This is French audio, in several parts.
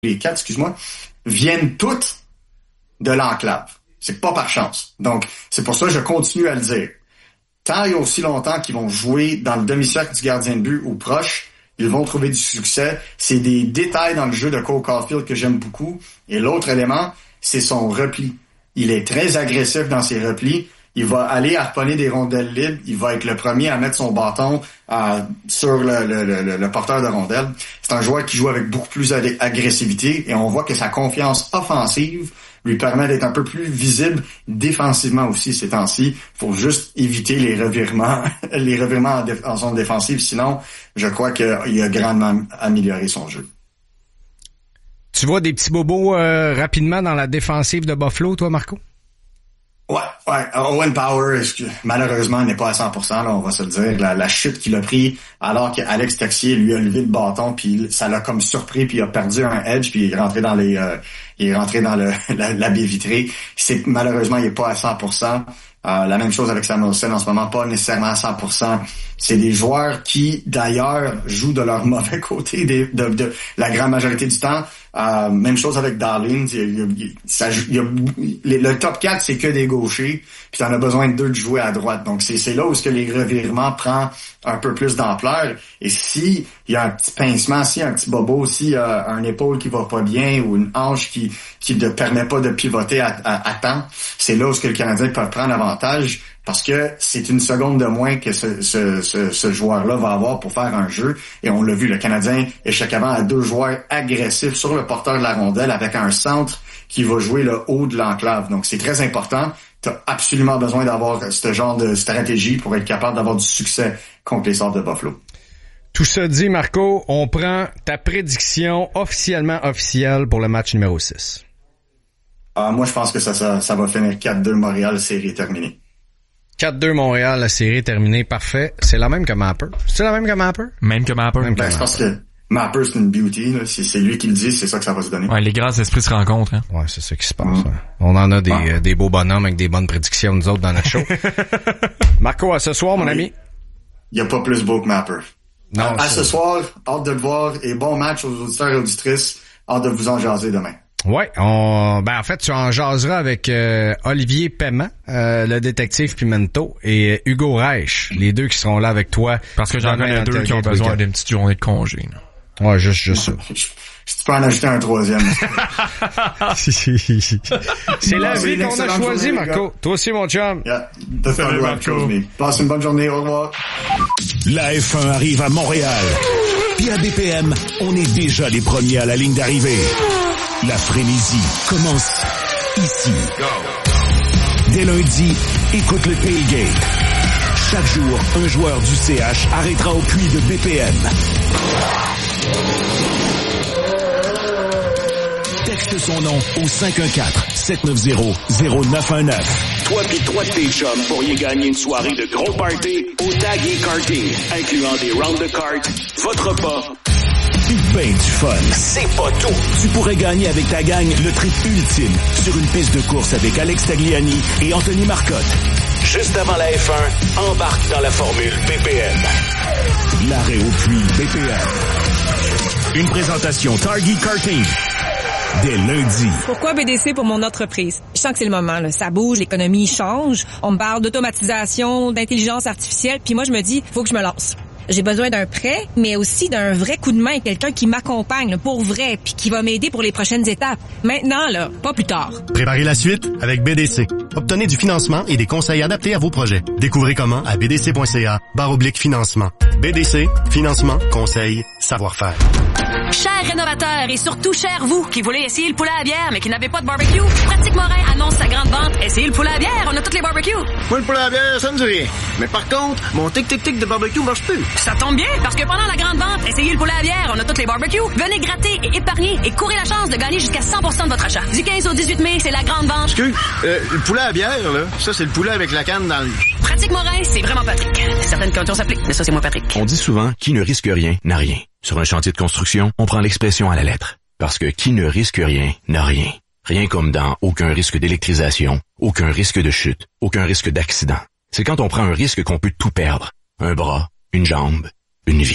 les 4, excuse-moi, viennent toutes de l'enclave. C'est pas par chance. Donc, c'est pour ça que je continue à le dire. Tant et aussi longtemps qu'ils vont jouer dans le demi-cercle du gardien de but ou proche, ils vont trouver du succès. C'est des détails dans le jeu de Cole Caulfield que j'aime beaucoup. Et l'autre élément, c'est son repli. Il est très agressif dans ses replis. Il va aller harponner des rondelles libres. Il va être le premier à mettre son bâton sur le porteur de rondelles. C'est un joueur qui joue avec beaucoup plus d'agressivité et on voit que sa confiance offensive lui permet d'être un peu plus visible défensivement aussi ces temps-ci. Faut juste éviter les revirements en zone défensive. Sinon, je crois qu'il a grandement amélioré son jeu. Tu vois des petits bobos rapidement dans la défensive de Buffalo, toi, Marco? Ouais. Owen Power, malheureusement, n'est pas à 100%, là, on va se le dire. La chute qu'il a pris, alors qu'Alex Texier lui a levé le bâton, puis ça l'a comme surpris, puis il a perdu un edge, puis il est rentré dans la baie vitrée. Malheureusement, il est pas à 100%. La même chose avec Samuelson en ce moment, pas nécessairement à 100%. C'est des joueurs qui, d'ailleurs, jouent de leur mauvais côté de la grande majorité du temps. Même chose avec Darlene. Le top 4, c'est que des gauchers, puis t'en as besoin de 2 de jouer à droite. Donc, c'est là où ce que les revirements prennent un peu plus d'ampleur. Et si il y a un petit pincement, si un petit bobo, si un épaule qui va pas bien ou une hanche qui ne permet pas de pivoter à temps, c'est là où ce que le Canadien peut prendre avantage. Parce que c'est une seconde de moins que ce joueur-là va avoir pour faire un jeu. Et on l'a vu, le Canadien échec avant à 2 joueurs agressifs sur le porteur de la rondelle avec un centre qui va jouer le haut de l'enclave. Donc c'est très important. Tu as absolument besoin d'avoir ce genre de stratégie pour être capable d'avoir du succès contre les Sabres de Buffalo. Tout ça dit, Marco, on prend ta prédiction officielle pour le match numéro 6. Moi, je pense que ça va finir 4-2 Montréal, série terminée. 4-2 Montréal, la série est terminée. Parfait. C'est la même que Mapper. C'est la même que Mapper? Même que Mapper. C'est parce que Mapper, c'est une beauty. Là. C'est lui qui le dit, c'est ça que ça va se donner. Ouais, les grands esprits se rencontrent. Hein. Ouais, c'est ça qui se passe. Hein. On en a des beaux bonhommes avec des bonnes prédictions, nous autres, dans notre show. Marco, à ce soir, mon ami. Il n'y a pas plus beau que Mapper. Non, à ce soir, hâte de le voir. Et bon match aux auditeurs et auditrices. Hâte de vous en jaser demain. Ouais, en fait, tu en jaseras avec Olivier Paiement, le détective Pimento, et Hugo Reich, les deux qui seront là avec toi. Parce que j'en connais 2 qui ont besoin d'une petite journée de congé. Là. Ouais, juste ça. Si tu peux en ajouter un 3e. C'est la vie qu'on a choisie, Marco. Toi aussi, mon chum. Salut, Marco. Passe une bonne journée. Au revoir. La F1 arrive à Montréal. Puis à BPM, on est déjà les premiers à la ligne d'arrivée. La frénésie commence ici. Dès lundi, écoute le Tailgate. Chaque jour, un joueur du CH arrêtera au puits de BPM. Texte son nom au 514-790-0919. Toi pis 3 de tes chums pourriez gagner une soirée de gros party au Tag et Karting, incluant des rounds de cartes, votre repas, pis ben du fun. C'est pas tout. Tu pourrais gagner avec ta gang le trip ultime sur une piste de course avec Alex Tagliani et Anthony Marcotte. Juste avant la F1, embarque dans la formule BPM. L'arrêt au puits BPM. Une présentation Target Karting. Dès lundi. Pourquoi BDC pour mon entreprise? Je sens que c'est le moment, là. Ça bouge, l'économie change. On me parle d'automatisation, d'intelligence artificielle, puis moi je me dis, faut que je me lance. J'ai besoin d'un prêt, mais aussi d'un vrai coup de main, quelqu'un qui m'accompagne, là, pour vrai, puis qui va m'aider pour les prochaines étapes. Maintenant, là, pas plus tard. Préparez la suite avec BDC. Obtenez du financement et des conseils adaptés à vos projets. Découvrez comment à bdc.ca/financement. BDC, financement, conseils, savoir-faire. Chers rénovateurs et surtout chers vous qui voulez essayer le poulet à bière mais qui n'avez pas de barbecue, Pratique Morin annonce sa grande vente. Essayez le poulet à bière, on a toutes les barbecues. Moi, le poulet à bière, ça me dit rien. Mais par contre, mon tic-tic-tic de barbecue marche plus. Ça tombe bien parce que pendant la grande vente, essayez le poulet à bière, on a toutes les barbecues. Venez gratter et épargner et courez la chance de gagner jusqu'à 100% de votre achat. Du 15 au 18 mai, c'est la grande vente. Excuse, le poulet à bière, là, ça c'est le poulet avec la canne dans le... Pratique Morin, c'est vraiment Patrick. Certaines conditions s'appliquent, mais ça c'est moi Patrick. On dit souvent, qui ne risque rien, n'a rien. Sur un chantier de construction, on prend l'expression à la lettre. Parce que qui ne risque rien, n'a rien. Rien comme dans aucun risque d'électrisation, aucun risque de chute, aucun risque d'accident. C'est quand on prend un risque qu'on peut tout perdre. Un bras, une jambe, une vie.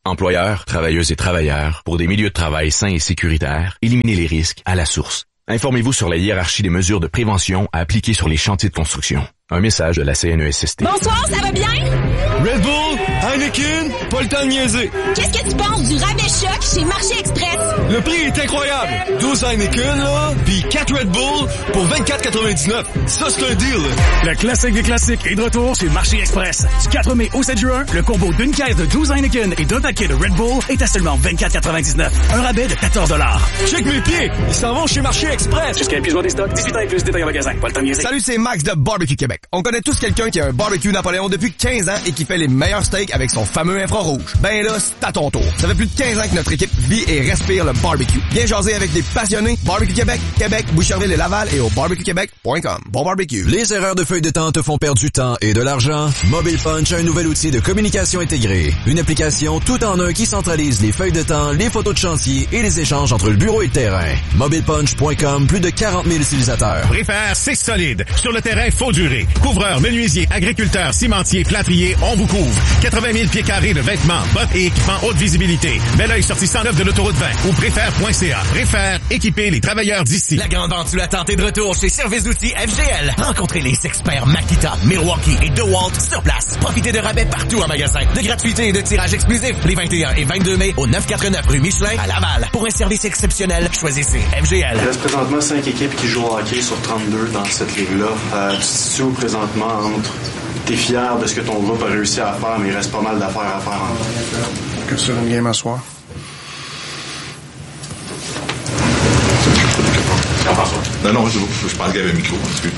Employeurs, travailleuses et travailleurs, pour des milieux de travail sains et sécuritaires, éliminez les risques à la source. Informez-vous sur la hiérarchie des mesures de prévention à appliquer sur les chantiers de construction. Un message de la CNESST. Bonsoir, ça va bien? Red Bull, Heineken, pas le temps de niaiser. Qu'est-ce que tu penses du rabais choc chez Marché Express? Le prix est incroyable. 12 Heineken, là, pis 4 Red Bull pour 24,99. Ça, c'est un deal. Le classique des classiques est de retour chez Marché Express. Du 4 mai au 7 juin, le combo d'une caisse de 12 Heineken et d'un paquet de Red Bull est à seulement 24,99. Un rabais de 14 $. Check mes pieds, ils s'en vont chez Marché Express. Jusqu'à épuisement des stocks, 18 ans et plus, détail en magasin. Pas le temps de niaiser. Salut, c'est Max de Barbecue Québec. On connaît tous quelqu'un qui a un barbecue Napoléon depuis 15 ans et qui fait les meilleurs steaks avec son fameux infrarouge. Ben là, c'est à ton tour. Ça fait plus de 15 ans que notre équipe vit et respire le barbecue. Viens jaser avec des passionnés. Barbecue Québec, Boucherville et Laval et au barbecuequebec.com. Bon barbecue. Les erreurs de feuilles de temps te font perdre du temps et de l'argent? Mobile Punch a un nouvel outil de communication intégrée. Une application tout en un qui centralise les feuilles de temps, les photos de chantier et les échanges entre le bureau et le terrain. MobilePunch.com, plus de 40 000 utilisateurs. Préfère, c'est solide. Sur le terrain, faut durer. Couvreurs, menuisiers, agriculteurs, cimentiers, plâtriers, on vous couvre. 80 000 pieds carrés de vêtements, bottes et équipements haute visibilité. Bel oeil sortie 109 de l'autoroute 20 ou préfère.ca. Préfère, équiper les travailleurs d'ici. La grande vente sous la tente est de retour chez Service d'outils FGL. Rencontrez les experts Makita, Milwaukee et DeWalt sur place. Profitez de rabais partout en magasin. De gratuité et de tirage exclusif les 21 et 22 mai au 949 rue Michelin à Laval. Pour un service exceptionnel, choisissez FGL. Il reste présentement 5 équipes qui jouent au hockey sur 32 dans cette ligue-là. Tu te situes où présentement entre t'es fier de ce que ton groupe a réussi à faire, mais il reste pas mal d'affaires à faire encore. Que sur une game à soir. Non, je parle avec le micro.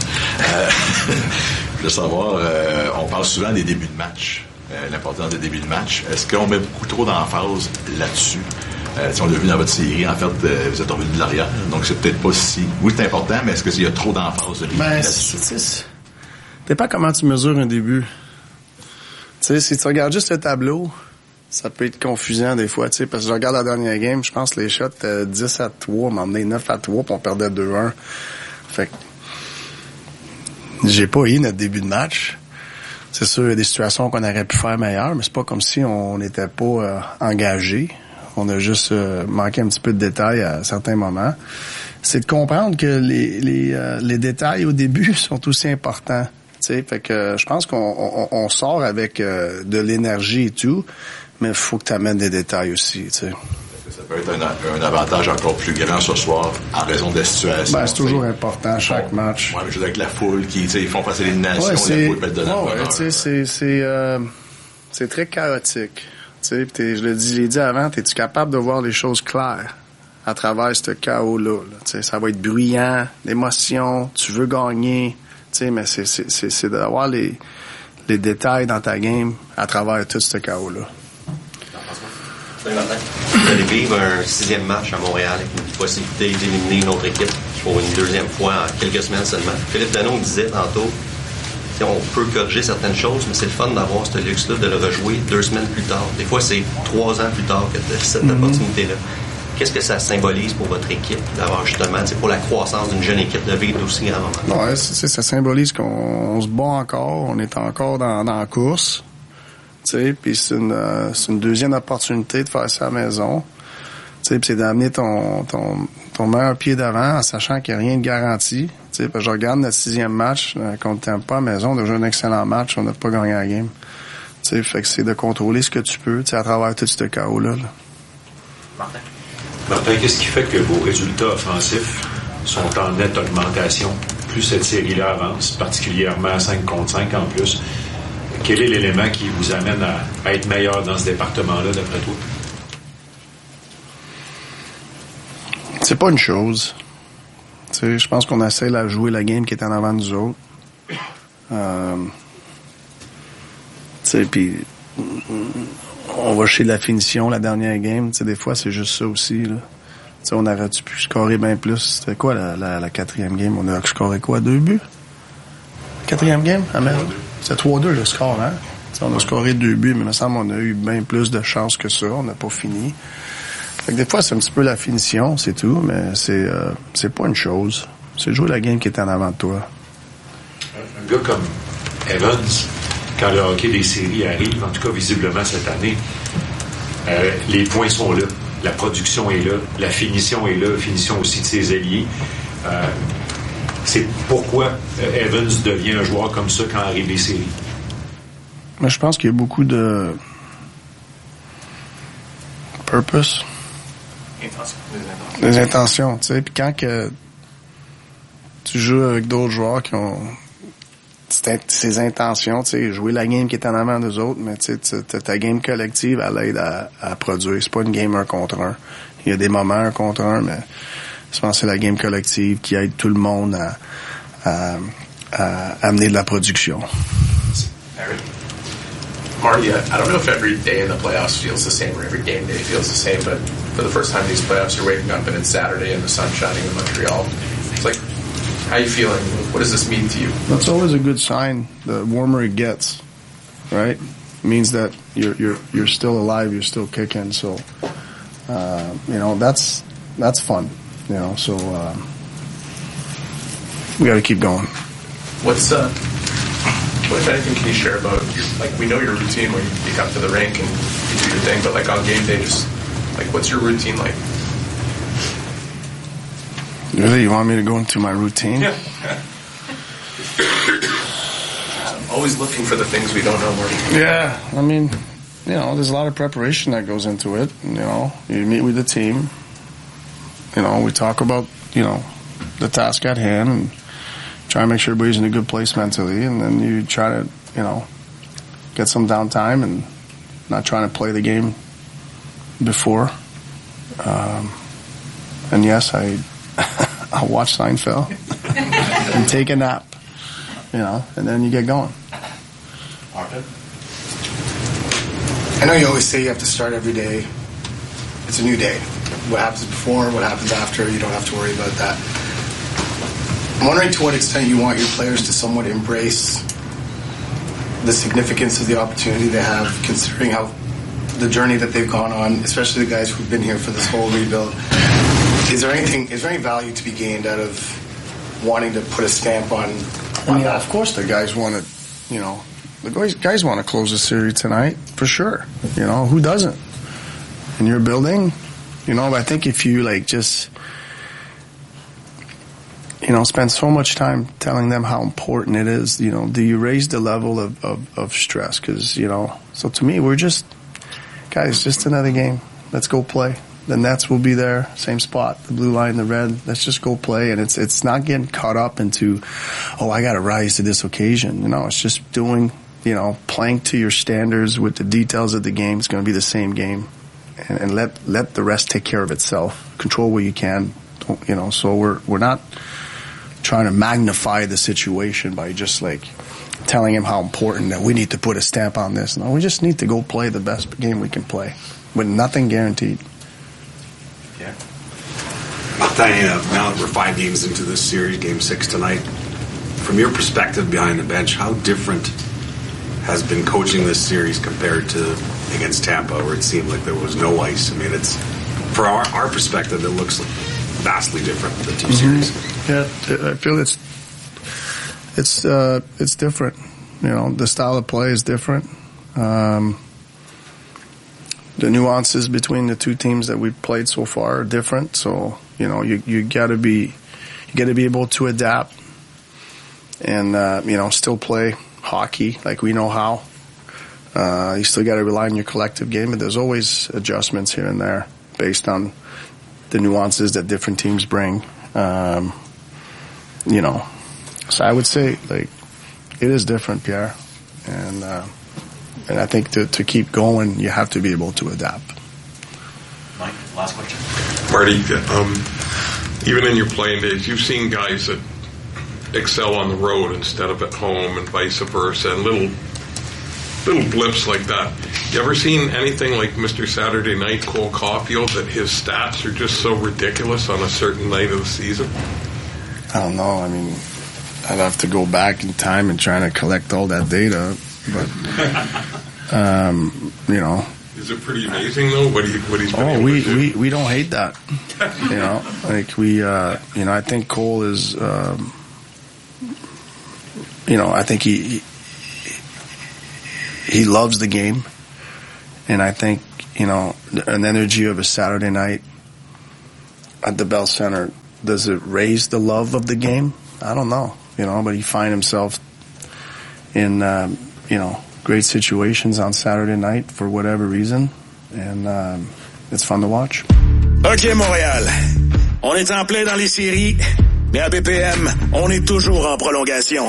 Je veux savoir, on parle souvent des débuts de match, l'importance des débuts de match. Est-ce qu'on met beaucoup trop d'emphase là-dessus? On l'a vu dans votre série, en fait, vous êtes revenu de l'arrière, donc c'est peut-être pas si... Oui, c'est important, mais est-ce qu'il y a trop d'emphase là-dessus? Dépend comment tu mesures un début. Tu sais, si tu regardes juste le tableau, ça peut être confusant des fois, tu sais, parce que je regarde la dernière game, je pense que les shots 10-3, m'ont emmené 9-3, puis on perdait 2-1. Fait que j'ai pas eu notre début de match. C'est sûr, il y a des situations qu'on aurait pu faire meilleures, mais c'est pas comme si on n'était pas engagé. On a juste manqué un petit peu de détails à certains moments. C'est de comprendre que les détails au début sont aussi importants. T'sais, fait que je pense qu'on sort avec de l'énergie et tout, mais il faut que tu amènes des détails aussi. T'sais. Ça peut être un avantage encore plus grand ce soir en raison de la situation. Ben, c'est toujours important chaque match. Ouais, mais je veux dire avec la foule qui, ils font passer l'élimination, la foule peut être de la bonheur. C'est très chaotique. Je l'ai dit avant, es-tu capable de voir les choses claires à travers ce chaos-là? Là? Ça va être bruyant, l'émotion, tu veux gagner. Mais c'est d'avoir les détails dans ta game à travers tout ce chaos-là. Vous allez vivre un 6e match à Montréal avec une possibilité d'éliminer une autre équipe pour une deuxième fois en quelques semaines seulement. Philippe Danault disait tantôt, on peut corriger certaines choses, mais c'est le fun d'avoir ce luxe-là de le rejouer 2 semaines plus tard. Des fois, c'est 3 ans plus tard que tu as cette opportunité-là. Qu'est-ce que ça symbolise pour votre équipe d'avoir justement, pour la croissance d'une jeune équipe de vivre aussi à un moment? Ouais, ça symbolise qu'on se bat encore, on est encore dans la course, puis c'est une deuxième opportunité de faire ça à la maison, puis c'est d'amener ton meilleur pied d'avant en sachant qu'il n'y a rien de garanti. Parce que je regarde notre 6e match contre Tampa à la maison, on a joué un excellent match, on n'a pas gagné la game. Fait que c'est de contrôler ce que tu peux à travers tout ce chaos-là. Martin, qu'est-ce qui fait que vos résultats offensifs sont en nette augmentation plus cette série-là avance, particulièrement à 5 contre 5 en plus? Quel est l'élément qui vous amène à être meilleur dans ce département-là, d'après toi? C'est pas une chose. Je pense qu'on essaie de jouer la game qui est en avant de nous autres. Puis on va chez la finition, la dernière game. Des fois, c'est juste ça aussi. Là. On aurait pu scorer bien plus. C'était quoi la 4e game? On a scoré quoi? 2 buts? 4e game? C'était 3-2 le score, hein? On a scoré 2 buts, mais il me semble qu'on a eu bien plus de chance que ça. On n'a pas fini. Fait que des fois, c'est un petit peu la finition, c'est tout, mais c'est pas une chose. C'est jouer la game qui est en avant de toi. Un gars comme Evans, quand le hockey des séries arrive, en tout cas visiblement cette année, Les points sont là. La production est là. La finition est là. La finition aussi de ses alliés. C'est pourquoi Evans devient un joueur comme ça quand arrive les séries. Mais je pense qu'il y a beaucoup de purpose. Des intentions, tu sais. Puis quand que tu joues avec d'autres joueurs qui ont ces intentions, tu sais, jouer la game qui est en avant des autres, mais tu sais, ta game collective, elle aide à produire. C'est pas une game 1 contre 1. Il y a des moments 1 contre 1, mais je pense que c'est la game collective qui aide tout le monde à amener de la production. Marty, I don't know if every day in the playoffs feels the same or every game day feels the same, but for the first time in these playoffs, you're waking up and it's Saturday and the sun's shining in Montreal. It's like, how are you feeling? What does this mean to you? That's always a good sign. The warmer it gets, right? It means that you're still alive, you're still kicking. So, you know, that's fun. You know, so we got to keep going. What, if anything, can you share about like, we know your routine when you come to the rink and you do your thing, but like on game day, just like, what's your routine like? Really, you want me to go into my routine? Yeah. I'm always looking for the things we don't know, Marty. Yeah, I mean, you know, there's a lot of preparation that goes into it. You know, you meet with the team. You know, we talk about, you know, the task at hand and try to make sure everybody's in a good place mentally, and then you try to, you know, get some downtime and not trying to play the game before. And yes, I'll watch Seinfeld and take a nap, you know, and then you get going. Martin? I know you always say you have to start every day. It's a new day. What happens before, what happens after, you don't have to worry about that. I'm wondering to what extent you want your players to somewhat embrace the significance of the opportunity they have, considering how the journey that they've gone on, especially the guys who've been here for this whole rebuild. Is there any value to be gained out of wanting to put a stamp on that? Of course the guys want to, you know, the guys want to close the series tonight, for sure. You know, who doesn't? In your building, you know, but I think if you, like, just, you know, spend so much time telling them how important it is, you know, do you raise the level of stress? Because, you know, so to me, we're just, guys, just another game. Let's go play. The Nets will be there, same spot, the blue line, the red. Let's just go play. And it's not getting caught up into, oh, I got to rise to this occasion. You know, it's just doing, you know, playing to your standards with the details of the game. It's going to be the same game. And let the rest take care of itself. Control what you can, you know. So we're not trying to magnify the situation by just like telling him how important that we need to put a stamp on this. No, we just need to go play the best game we can play with nothing guaranteed. Yeah. Martin, now that we're 5 games into this series, Game 6 tonight, from your perspective behind the bench, how different has been coaching this series compared to against Tampa, where it seemed like there was no ice? I mean, it's, for our perspective, it looks vastly different, the two series. Yeah, I feel it's different. You know, the style of play is different. The nuances between the two teams that we've played so far are different. So, you know, you gotta be able to adapt and, you know, still play hockey like we know how. You still gotta rely on your collective game, but there's always adjustments here and there based on the nuances that different teams bring. You know, so I would say, like, it is different, Pierre. And I think to keep going, you have to be able to adapt. Mike, last question. Marty, even in your playing days, you've seen guys that excel on the road instead of at home and vice versa, and little blips like that. You ever seen anything like Mr. Saturday Night, Cole Caulfield, that his stats are just so ridiculous on a certain night of the season? I don't know. I mean, I'd have to go back in time and try to collect all that data, but you know. Is it pretty amazing though? What he's been able to do? we don't hate that. You know, like we, you know, I think Cole is, you know, I think he loves the game, and I think an energy of a Saturday night at the Bell Center, does it raise the love of the game? I don't know, but he find himself in, great situations on Saturday night for whatever reason, and it's fun to watch. OK, Montréal. On est en plein dans les séries, mais à BPM, on est toujours en prolongation.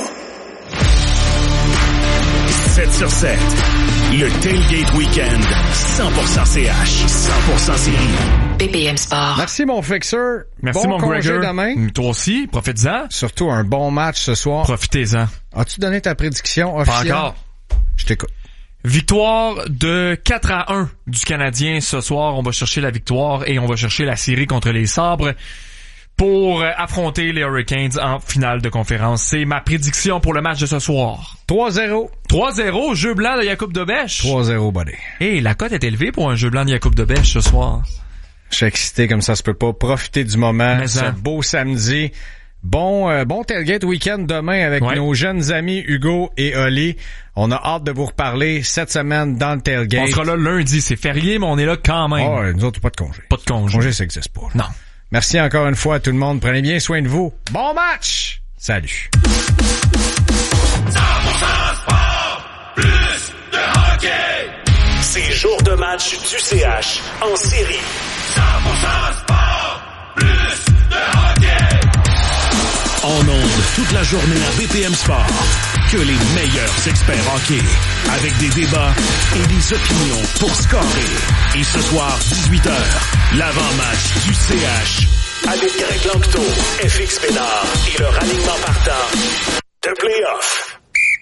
7 sur 7. Le Tailgate Weekend. 100% CH. 100% série. BPM Sport. Merci, mon fixer. Merci, bon mon congé Gregor. demain. Toi aussi, profites-en. Surtout un bon match ce soir. Profitez-en. As-tu donné ta prédiction officielle? Pas encore. Je t'écoute. Victoire de 4-1 du Canadien ce soir. On va chercher la victoire et on va chercher la série contre les Sabres pour affronter les Hurricanes en finale de conférence. C'est ma prédiction pour le match de ce soir. 3-0. 3-0, jeu blanc de Jakub Dobeš. 3-0, buddy. Hey, la cote est élevée pour un jeu blanc de Jakub Dobeš ce soir. Je suis excité comme ça se peut pas. Profiter du moment. Mais ce beau samedi. Bon tailgate week-end demain avec nos jeunes amis Hugo et Oli. On a hâte de vous reparler cette semaine dans le tailgate. On sera là lundi. C'est férié, mais on est là quand même. Oh, nous autres, pas de congé. Pas de congé. Congé, ça n'existe pas. Non. Merci encore une fois à tout le monde. Prenez bien soin de vous. Bon match! Salut! 100% sport, plus de hockey. C'est jour de match du CH en série. 100% sport, plus de hockey. En ondes toute la journée à BPM Sport. Que les meilleurs experts hockey. Avec des débats et des opinions pour scorer. Et ce soir, 18h, l'avant-match du CH. Avec Greg Lanctot, FX Bénard et leur alignement partant de playoff.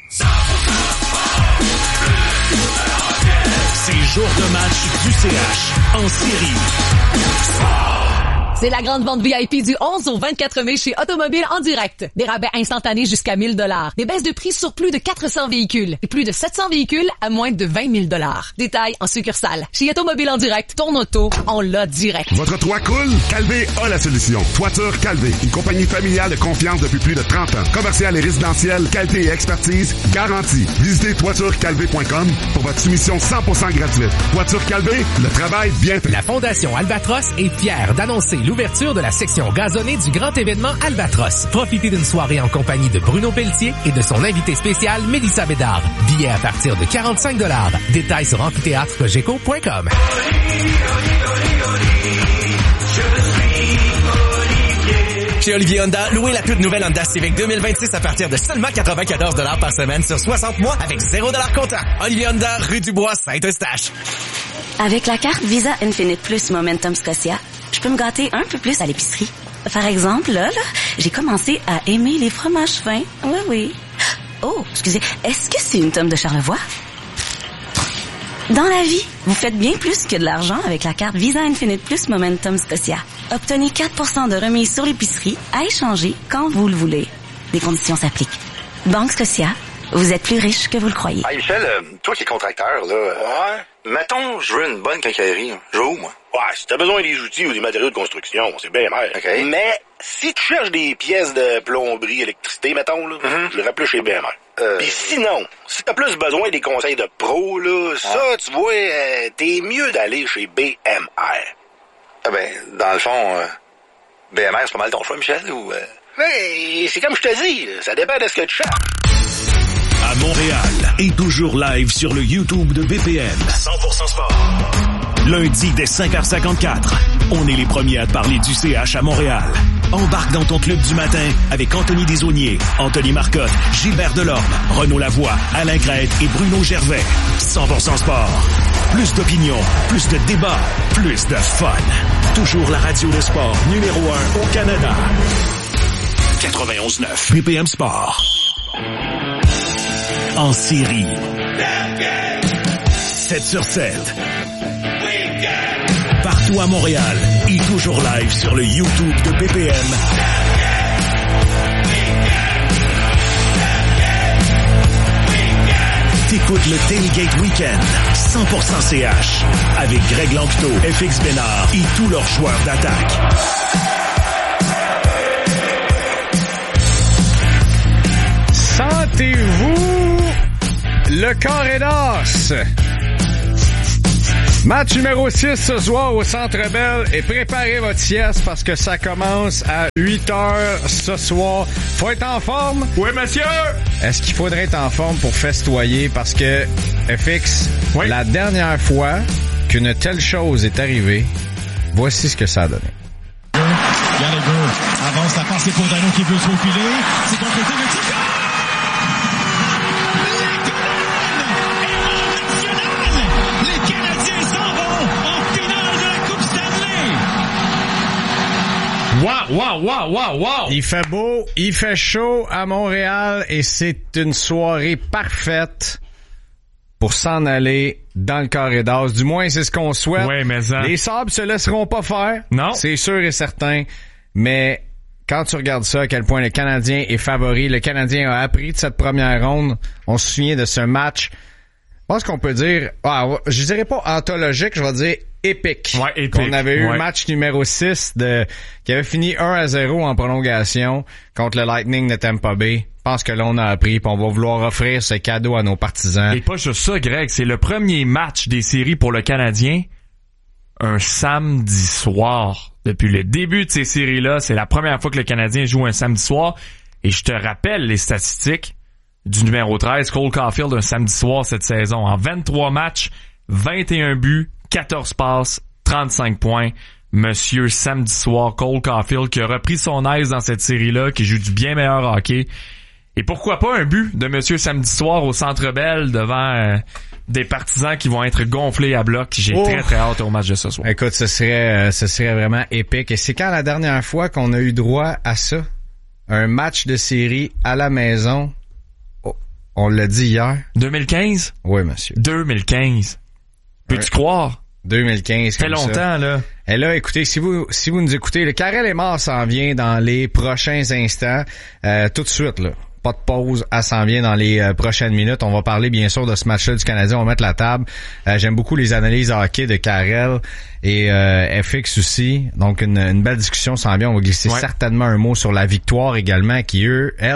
C'est jour de match du CH en série. C'est la grande vente VIP du 11 au 24 mai chez Automobile en direct. Des rabais instantanés jusqu'à 1 000 $. Des baisses de prix sur plus de 400 véhicules. Et plus de 700 véhicules à moins de 20 000 $. Détails en succursale. Chez Automobile en direct, ton auto, on l'a direct. Votre toit coule? Calvé a la solution. Toiture Calvé. Une compagnie familiale de confiance depuis plus de 30 ans. Commercial et résidentiel, qualité et expertise garantie. Visitez toiturecalvé.com pour votre soumission 100% gratuite. Toiture Calvé, le travail bien fait. La Fondation Albatros est fière d'annoncer l'ouverture de la section gazonnée du grand événement Albatros. Profitez d'une soirée en compagnie de Bruno Pelletier et de son invité spécial Mélissa Bédard. Billets à partir de 45 $. Détails sur amphithéâtregeco.com. Chez Olivier Honda, louez la toute nouvelle Honda Civic 2026 à partir de seulement 94 $ par semaine sur 60 mois avec 0 $ comptant. Olivier Honda, rue du Bois, Saint-Eustache. Avec la carte Visa Infinite Plus Momentum Scotia, je peux me gâter un peu plus à l'épicerie. Par exemple, là, j'ai commencé à aimer les fromages fins. Oui. Oh, excusez, est-ce que c'est une tome de Charlevoix? Dans la vie, vous faites bien plus que de l'argent avec la carte Visa Infinite Plus Momentum Scotia. Obtenez 4% de remise sur l'épicerie à échanger quand vous le voulez. Les conditions s'appliquent. Banque Scotia, vous êtes plus riche que vous le croyez. Hey Michel, toi qui es contracteur, là, mettons, je veux une bonne quincaillerie. Je veux où, moi? Ouais, si t'as besoin des outils ou des matériaux de construction, c'est bien mal. Okay. Mais si tu cherches des pièces de plomberie, électricité, mettons, là, je le plus chez BMR. Puis sinon, si t'as plus besoin des conseils de pro, là, ça, tu vois, t'es mieux d'aller chez BMR. Ah ben, dans le fond, BMR, c'est pas mal ton choix, Michel, ou... Hey, c'est comme je te dis, ça dépend de ce que tu cherches. À Montréal et toujours live sur le YouTube de BPM. 100% sport. Lundi dès 5h54, on est les premiers à te parler du CH à Montréal. Embarque dans ton club du matin avec Anthony Desaulniers, Anthony Marcotte, Gilbert Delorme, Renaud Lavoie, Alain Crête et Bruno Gervais. 100% sport. Plus d'opinion, plus de débats, plus de fun. Toujours la radio de sport numéro 1 au Canada. 91.9 BPM Sport. En série. 7 sur 7. Partout à Montréal et toujours live sur le YouTube de BPM. T'écoutes le Tailgate Weekend 100% CH avec Greg Lanctot, FX Bénard et tous leurs joueurs d'attaque. Sentez-vous le corps et d'os. Match numéro 6 ce soir au Centre Bell et préparez votre sieste parce que ça commence à 8h ce soir. Faut être en forme? Oui, monsieur! Est-ce qu'il faudrait être en forme pour festoyer? Parce que, FX, la dernière fois qu'une telle chose est arrivée, voici ce que ça a donné. Gallagher avance la passe, c'est pour Dano qui veut se faufiler. C'est complété, mais c'est Wow! Il fait beau, il fait chaud à Montréal et c'est une soirée parfaite pour s'en aller dans le carré d'as. Du moins, c'est ce qu'on souhaite. Ouais, mais ça... Les Sabres se laisseront pas faire. Non. C'est sûr et certain. Mais quand tu regardes ça, à quel point le Canadien est favori, le Canadien a appris de cette première ronde. On se souvient de ce match. Je pense qu'on peut dire, je dirais pas anthologique, je vais dire épique. Ouais, épique. Qu'on avait eu match numéro 6 qui avait fini 1-0 en prolongation contre le Lightning de Tampa Bay. Je pense que là, on a appris puis on va vouloir offrir ce cadeau à nos partisans. Et pas juste ça, Greg, c'est le premier match des séries pour le Canadien un samedi soir. Depuis le début de ces séries-là, c'est la première fois que le Canadien joue un samedi soir. Et je te rappelle les statistiques du numéro 13, Cole Caulfield, un samedi soir cette saison. En 23 matchs, 21 buts, 14 passes, 35 points. Monsieur samedi soir, Cole Caulfield, qui a repris son aise dans cette série-là, qui joue du bien meilleur hockey. Et pourquoi pas un but de Monsieur samedi soir au Centre Bell devant des partisans qui vont être gonflés à bloc. J'ai très très hâte au match de ce soir. Écoute, ce serait vraiment épique. Et c'est quand la dernière fois qu'on a eu droit à ça? Un match de série à la maison. On l'a dit hier. 2015? Oui, monsieur. 2015. Peux-tu croire? 2015. Ça fait longtemps, ça. là. Et là, écoutez, si vous nous écoutez, le Karel Emard s'en vient dans les prochains instants. Tout de suite, là. Pas de pause, elle s'en vient dans les prochaines minutes. On va parler, bien sûr, de ce match-là du Canadien. On va mettre la table. J'aime beaucoup les analyses hockey de Karel et FX aussi. Donc, une belle discussion s'en vient. On va glisser certainement un mot sur la victoire également qui,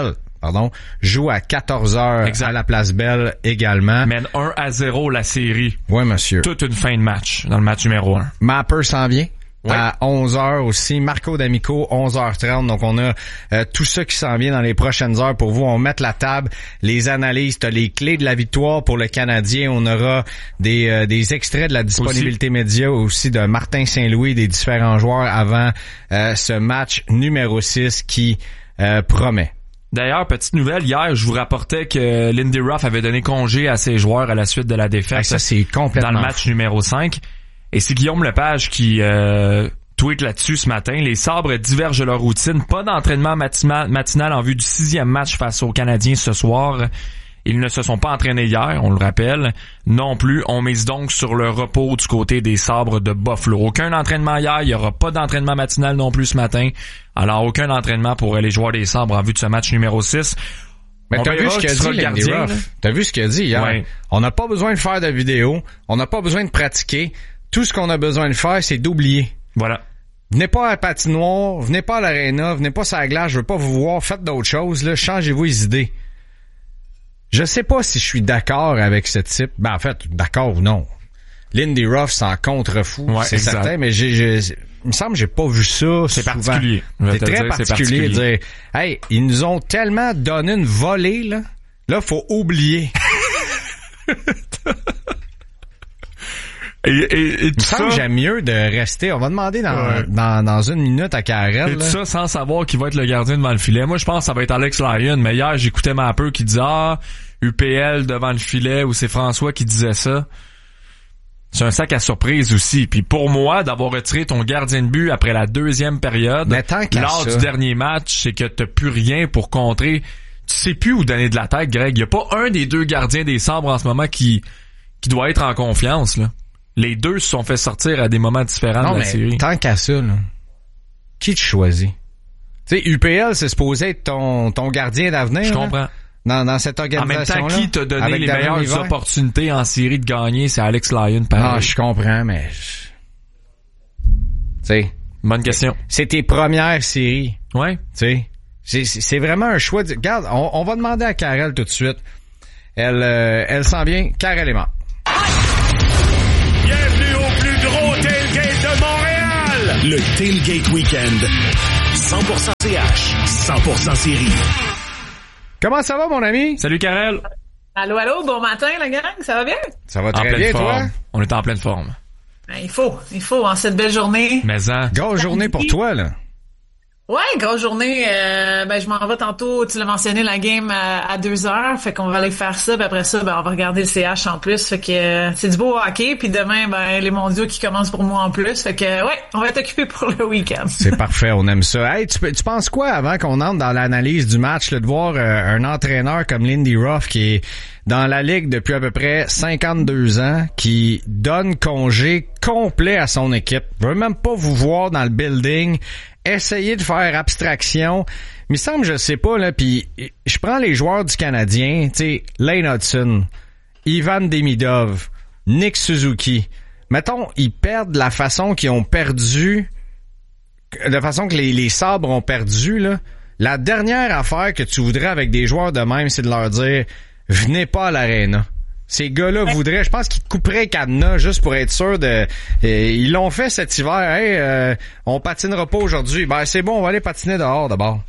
joue à 14h à la Place Belle également. Mène 1-0 la série. Oui, monsieur. Toute une fin de match dans le match numéro 1. Mapper s'en vient. À 11h aussi. Marco D'Amico, 11h30. Donc, on a tout ça qui s'en vient dans les prochaines heures pour vous. On va mettre la table, les analyses. T'as les clés de la victoire pour le Canadien. On aura des extraits de la disponibilité média aussi de Martin Saint-Louis, des différents joueurs avant ce match numéro 6 qui promet. D'ailleurs, petite nouvelle, hier, je vous rapportais que Lindy Ruff avait donné congé à ses joueurs à la suite de la défaite. Ça, c'est complètement dans le match numéro 5. Et c'est Guillaume Lepage qui tweet là-dessus ce matin. Les Sabres divergent de leur routine. Pas d'entraînement matinal en vue du 6e match face aux Canadiens ce soir. Ils ne se sont pas entraînés hier, on le rappelle. Non plus, on mise donc sur le repos du côté des Sabres de Buffalo. Aucun entraînement hier, il n'y aura pas d'entraînement matinal non plus ce matin. Alors, aucun entraînement pour les joueurs des Sabres en vue de ce match numéro 6. Mais t'as vu ce qu'il a dit, Lindy Ruff? T'as vu ce qu'il a dit hier? Ouais. On n'a pas besoin de faire de vidéo. On n'a pas besoin de pratiquer. Tout ce qu'on a besoin de faire, c'est d'oublier. Voilà. Venez pas à la patinoire, venez pas à l'aréna, venez pas sur la glace, je veux pas vous voir, faites d'autres choses, là, changez-vous les idées. Je sais pas si je suis d'accord avec ce type. Ben, en fait, d'accord ou non. Lindy Ruff s'en contrefou, c'est certain, mais il me semble que j'ai pas vu ça. C'est particulier. C'est très particulier de dire, hey, ils nous ont tellement donné une volée, là. Là, faut oublier. Et tout ça, j'aime mieux de rester. On va demander dans une minute à Karel. Et tout ça sans savoir qui va être le gardien devant le filet. Moi, je pense que ça va être Alex Lyon. Mais hier, j'écoutais Mapper qui disait UPL devant le filet, ou c'est François qui disait ça. C'est un sac à surprise aussi. Puis pour moi, d'avoir retiré ton gardien de but après la 2e période, lors du dernier match, c'est que t'as plus rien pour contrer. Tu sais plus où donner de la tête, Greg. Il y a pas un des deux gardiens des Sabres en ce moment qui doit être en confiance, là. Les deux se sont fait sortir à des moments différents de la série. Tant qu'à ça, là, qui tu choisis? Tu sais, UPL, c'est supposé être ton gardien d'avenir. Je comprends. Dans cette organisation-là. En même temps, qui t'a donné les meilleures opportunités en série de gagner? C'est Alex Lyon, pareil. Ah, je comprends, mais... Tu sais... Bonne question. C'est tes premières séries. Ouais. Tu sais, c'est vraiment un choix. Regarde, on va demander à Karel tout de suite. Elle s'en vient. Karel est mort. Bienvenue au Le Tailgate Weekend. 100% CH, 100% série. Comment ça va, mon ami? Salut, Karel. Allô, bon matin, la gang, ça va bien? Ça va très bien, toi? On est en pleine forme. Ben, il faut, en cette belle journée. Mais grosse journée pour toi, là. Ouais, grosse journée. Je m'en vais tantôt, tu l'as mentionné, la game à 2h. Fait qu'on va aller faire ça. Puis après ça, on va regarder le CH en plus. Fait que c'est du beau hockey. Puis demain, les mondiaux qui commencent pour moi en plus. Fait que on va être occupé pour le week-end. C'est parfait, on aime ça. Hey, tu penses quoi avant qu'on entre dans l'analyse du match, là, de voir un entraîneur comme Lindy Ruff qui est dans la ligue depuis à peu près 52 ans, qui donne congé complet à son équipe. Il veut même pas vous voir dans le building. Essayer de faire abstraction. Mais il semble, je sais pas, là, puis je prends les joueurs du Canadien, tu sais, Lane Hudson, Ivan Demidov, Nick Suzuki. Mettons, ils perdent la façon qu'ils ont perdu, de façon que les Sabres ont perdu, là. La dernière affaire que tu voudrais avec des joueurs de même, c'est de leur dire, venez pas à l'aréna. Ces gars-là voudraient, je pense qu'ils couperaient cadenas juste pour être sûr de... ils l'ont fait cet hiver. Hey, on patinera pas aujourd'hui. Ben c'est bon, on va aller patiner dehors d'abord.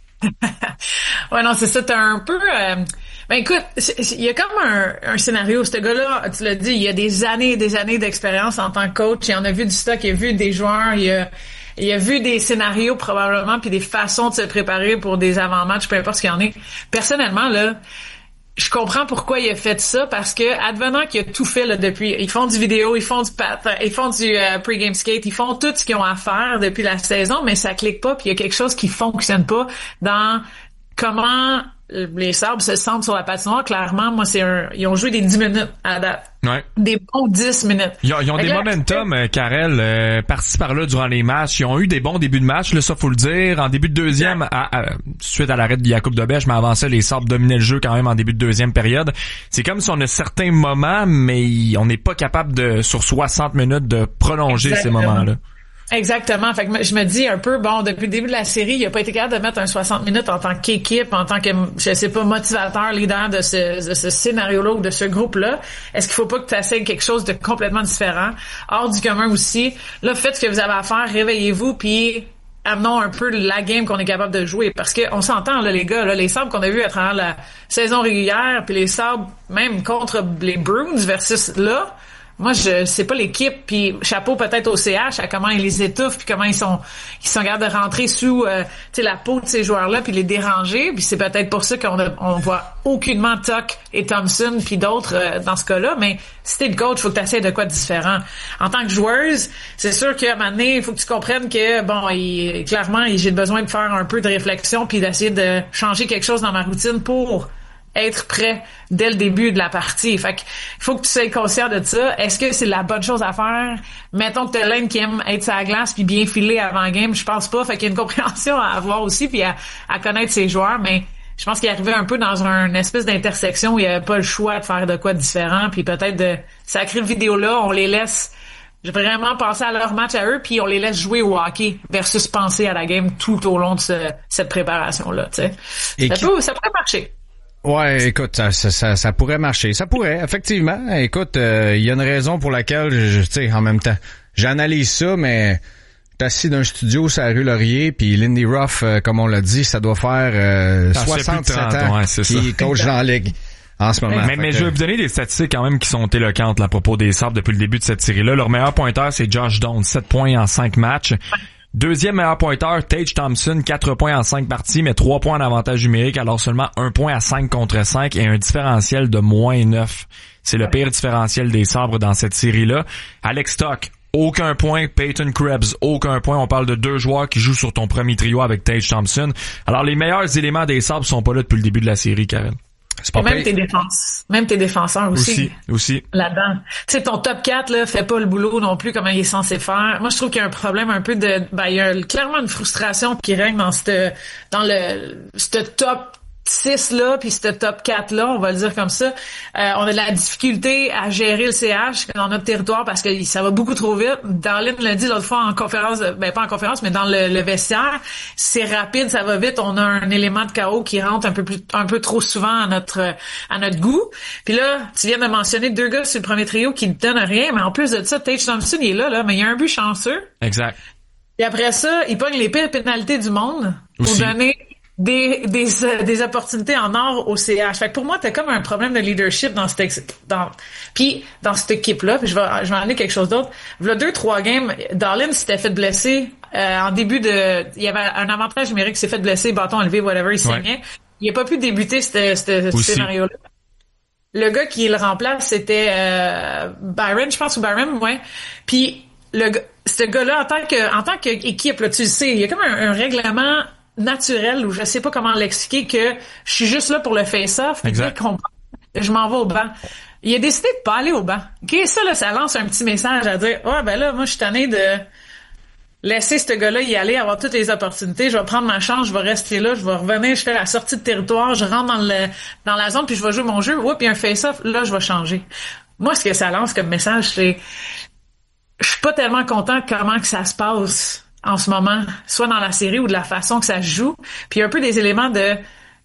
Ouais, non, c'est ça. T'as un peu... écoute, il y a comme un scénario. Ce gars-là, tu l'as dit, il y a des années et des années d'expérience en tant que coach. Il en a vu du stock, il a vu des joueurs, il a vu des scénarios probablement, puis des façons de se préparer pour des avant-matchs, peu importe ce qu'il y en est. Personnellement, là... Je comprends pourquoi il a fait ça, parce que advenant qu'il a tout fait là depuis, ils font du vidéo, ils font du pre-game skate, ils font tout ce qu'ils ont à faire depuis la saison, mais ça clique pas, puis il y a quelque chose qui fonctionne pas dans comment les Sabres se sentent sur la patinoire. Clairement, moi ils ont joué des 10 minutes à date. Ouais. Des bons 10 minutes. Ils ont des momentum, Karel, par-ci par-là durant les matchs. Ils ont eu des bons débuts de match, là, ça faut le dire. En début de deuxième, suite à l'arrêt de Jakub Dobeš, mais avant ça, les Sabres dominaient le jeu quand même en début de deuxième période. C'est comme si on a certains moments, mais on n'est pas capable de, sur 60 minutes, de prolonger ces moments-là. Exactement. Fait que je me dis un peu, depuis le début de la série, il a pas été capable de mettre un 60 minutes en tant qu'équipe, en tant que, je sais pas, motivateur, leader de ce scénario-là ou de ce groupe-là. Est-ce qu'il faut pas que tu essaies quelque chose de complètement différent, hors du commun aussi? Là, faites ce que vous avez à faire, réveillez-vous, puis amenons un peu la game qu'on est capable de jouer. Parce que on s'entend, là, les gars, là, les Sabres qu'on a vus à travers la saison régulière, puis les Sabres, même contre les Bruins versus là, moi, c'est pas l'équipe, puis chapeau peut-être au CH à comment ils les étouffent, puis comment ils sont capables de rentrer sous la peau de ces joueurs-là, puis les déranger. Puis c'est peut-être pour ça qu'on voit aucunement Tuck et Thompson, puis d'autres dans ce cas-là. Mais si t'es le coach, faut que tu essaies de quoi de différent. En tant que joueuse, c'est sûr qu'à un moment donné, il faut que tu comprennes que clairement, j'ai besoin de faire un peu de réflexion, puis d'essayer de changer quelque chose dans ma routine pour être prêt dès le début de la partie. Fait qu'il faut que tu sois conscient de ça. Est-ce que c'est la bonne chose à faire? Mettons que t'as l'un qui aime être sur la glace puis bien filer avant le game. Je pense pas. Fait qu'il y a une compréhension à avoir aussi puis à connaître ses joueurs. Mais je pense qu'il arrivait un peu dans une espèce d'intersection où il y avait pas le choix de faire de quoi de différent puis peut-être de sacrer le vidéo-là. On les laisse vraiment penser à leur match à eux puis on les laisse jouer au hockey versus penser à la game tout au long de cette préparation-là, tu sais. Ça pourrait marcher. Ouais, écoute, ça pourrait marcher. Ça pourrait, effectivement. Écoute, il y a une raison pour laquelle, tu sais, en même temps, j'analyse ça, mais t'es assis dans un studio sur la rue Laurier, puis Lindy Ruff, comme on l'a dit, ça doit faire 67 ans qu'il coach dans la ligue en ce moment. Mais je vais vous donner des statistiques quand même qui sont éloquentes là, à propos des Sabres depuis le début de cette série-là. Leur meilleur pointeur, c'est Josh Doan, 7 points en 5 matchs. Deuxième meilleur pointeur, Tage Thompson, 4 points en 5 parties, mais 3 points en avantage numérique, alors seulement 1 point à 5 contre 5 et un différentiel de -9. C'est le pire différentiel des Sabres dans cette série-là. Alex Tuch, aucun point. Peyton Krebs, aucun point. On parle de 2 joueurs qui jouent sur ton premier trio avec Tage Thompson. Alors les meilleurs éléments des Sabres sont pas là depuis le début de la série, Karen. Et même tes défenseurs aussi. Là-dedans. Tu sais, ton top 4, là, fait pas le boulot non plus comme il est censé faire. Moi, je trouve qu'il y a un problème un peu il y a clairement une frustration qui règne dans ce top 6 là, puis ce top 4 là, on va le dire comme ça. On a de la difficulté à gérer le CH dans notre territoire parce que ça va beaucoup trop vite. Darlene l'a dit l'autre fois en conférence, pas en conférence, mais dans le vestiaire, c'est rapide, ça va vite. On a un élément de chaos qui rentre un peu trop souvent à notre goût. Puis là, tu viens de mentionner 2 gars sur le premier trio qui ne donnent rien, mais en plus de ça, Tage Thompson il est là, mais il y a un but chanceux. Exact. Puis après ça, il pogne les pires pénalités du monde Aussi. pour donner des opportunités en or au CH. Fait que pour moi, t'as comme un problème de leadership dans cette équipe-là. Puis je vais aller quelque chose d'autre. Il y a 2-3 games, Darlin s'était fait blesser en début de... Il y avait un avantage numérique, il s'est fait blesser, bâton élevé, whatever, il saignait. Il a pas pu débuter ce scénario-là. Le gars qui le remplace, c'était Byron, je pense, ou Byron, ouais. Puis ce gars-là, en tant qu'équipe, là, tu le sais, il y a comme un règlement naturel, ou je sais pas comment l'expliquer, que je suis juste là pour le face-off, puis je m'en vais au banc. Il a décidé de pas aller au banc. OK, ça lance un petit message à dire, ben là, moi, je suis tanné de laisser ce gars-là y aller, avoir toutes les opportunités, je vais prendre ma chance, je vais rester là, je vais revenir, je fais la sortie de territoire, je rentre dans la zone, puis je vais jouer mon jeu, puis un face-off, là, je vais changer. Moi, ce que ça lance comme message, c'est, je suis pas tellement content comment que ça se passe en ce moment, soit dans la série ou de la façon que ça se joue. Puis il y a un peu des éléments de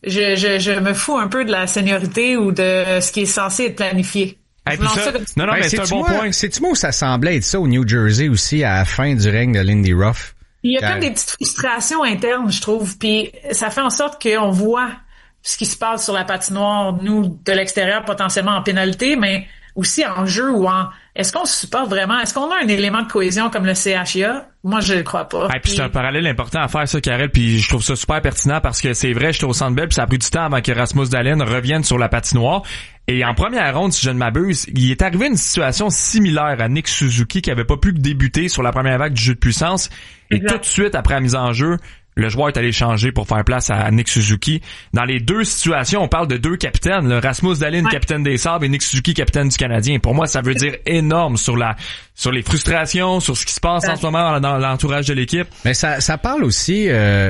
je me fous un peu de la seniorité ou de ce qui est censé être planifié. Hey, mais c'est un bon point. C'est-tu moi où ça semblait être ça au New Jersey aussi à la fin du règne de Lindy Ruff? Il y a comme des petites frustrations internes, je trouve. Puis ça fait en sorte qu'on voit ce qui se passe sur la patinoire, nous, de l'extérieur, potentiellement en pénalité, mais aussi en jeu ou est-ce qu'on se supporte vraiment? Est-ce qu'on a un élément de cohésion comme le CHIA? Moi, je le crois pas. Puis c'est un parallèle important à faire, ça, Karel, puis je trouve ça super pertinent parce que c'est vrai, j'étais au Centre Bell, puis ça a pris du temps avant que Rasmus Dahlin revienne sur la patinoire. Et en première ronde, si je ne m'abuse, il est arrivé une situation similaire à Nick Suzuki qui avait pas pu débuter sur la première vague du jeu de puissance. Et tout de suite, après la mise en jeu, le joueur est allé changer pour faire place à Nick Suzuki. Dans les deux situations, on parle de deux capitaines. Rasmus Dahlin, capitaine des Sabres, et Nick Suzuki, capitaine du Canadien. Pour moi, ça veut dire énorme sur les frustrations, sur ce qui se passe en ce moment dans l'entourage de l'équipe. Mais ça parle aussi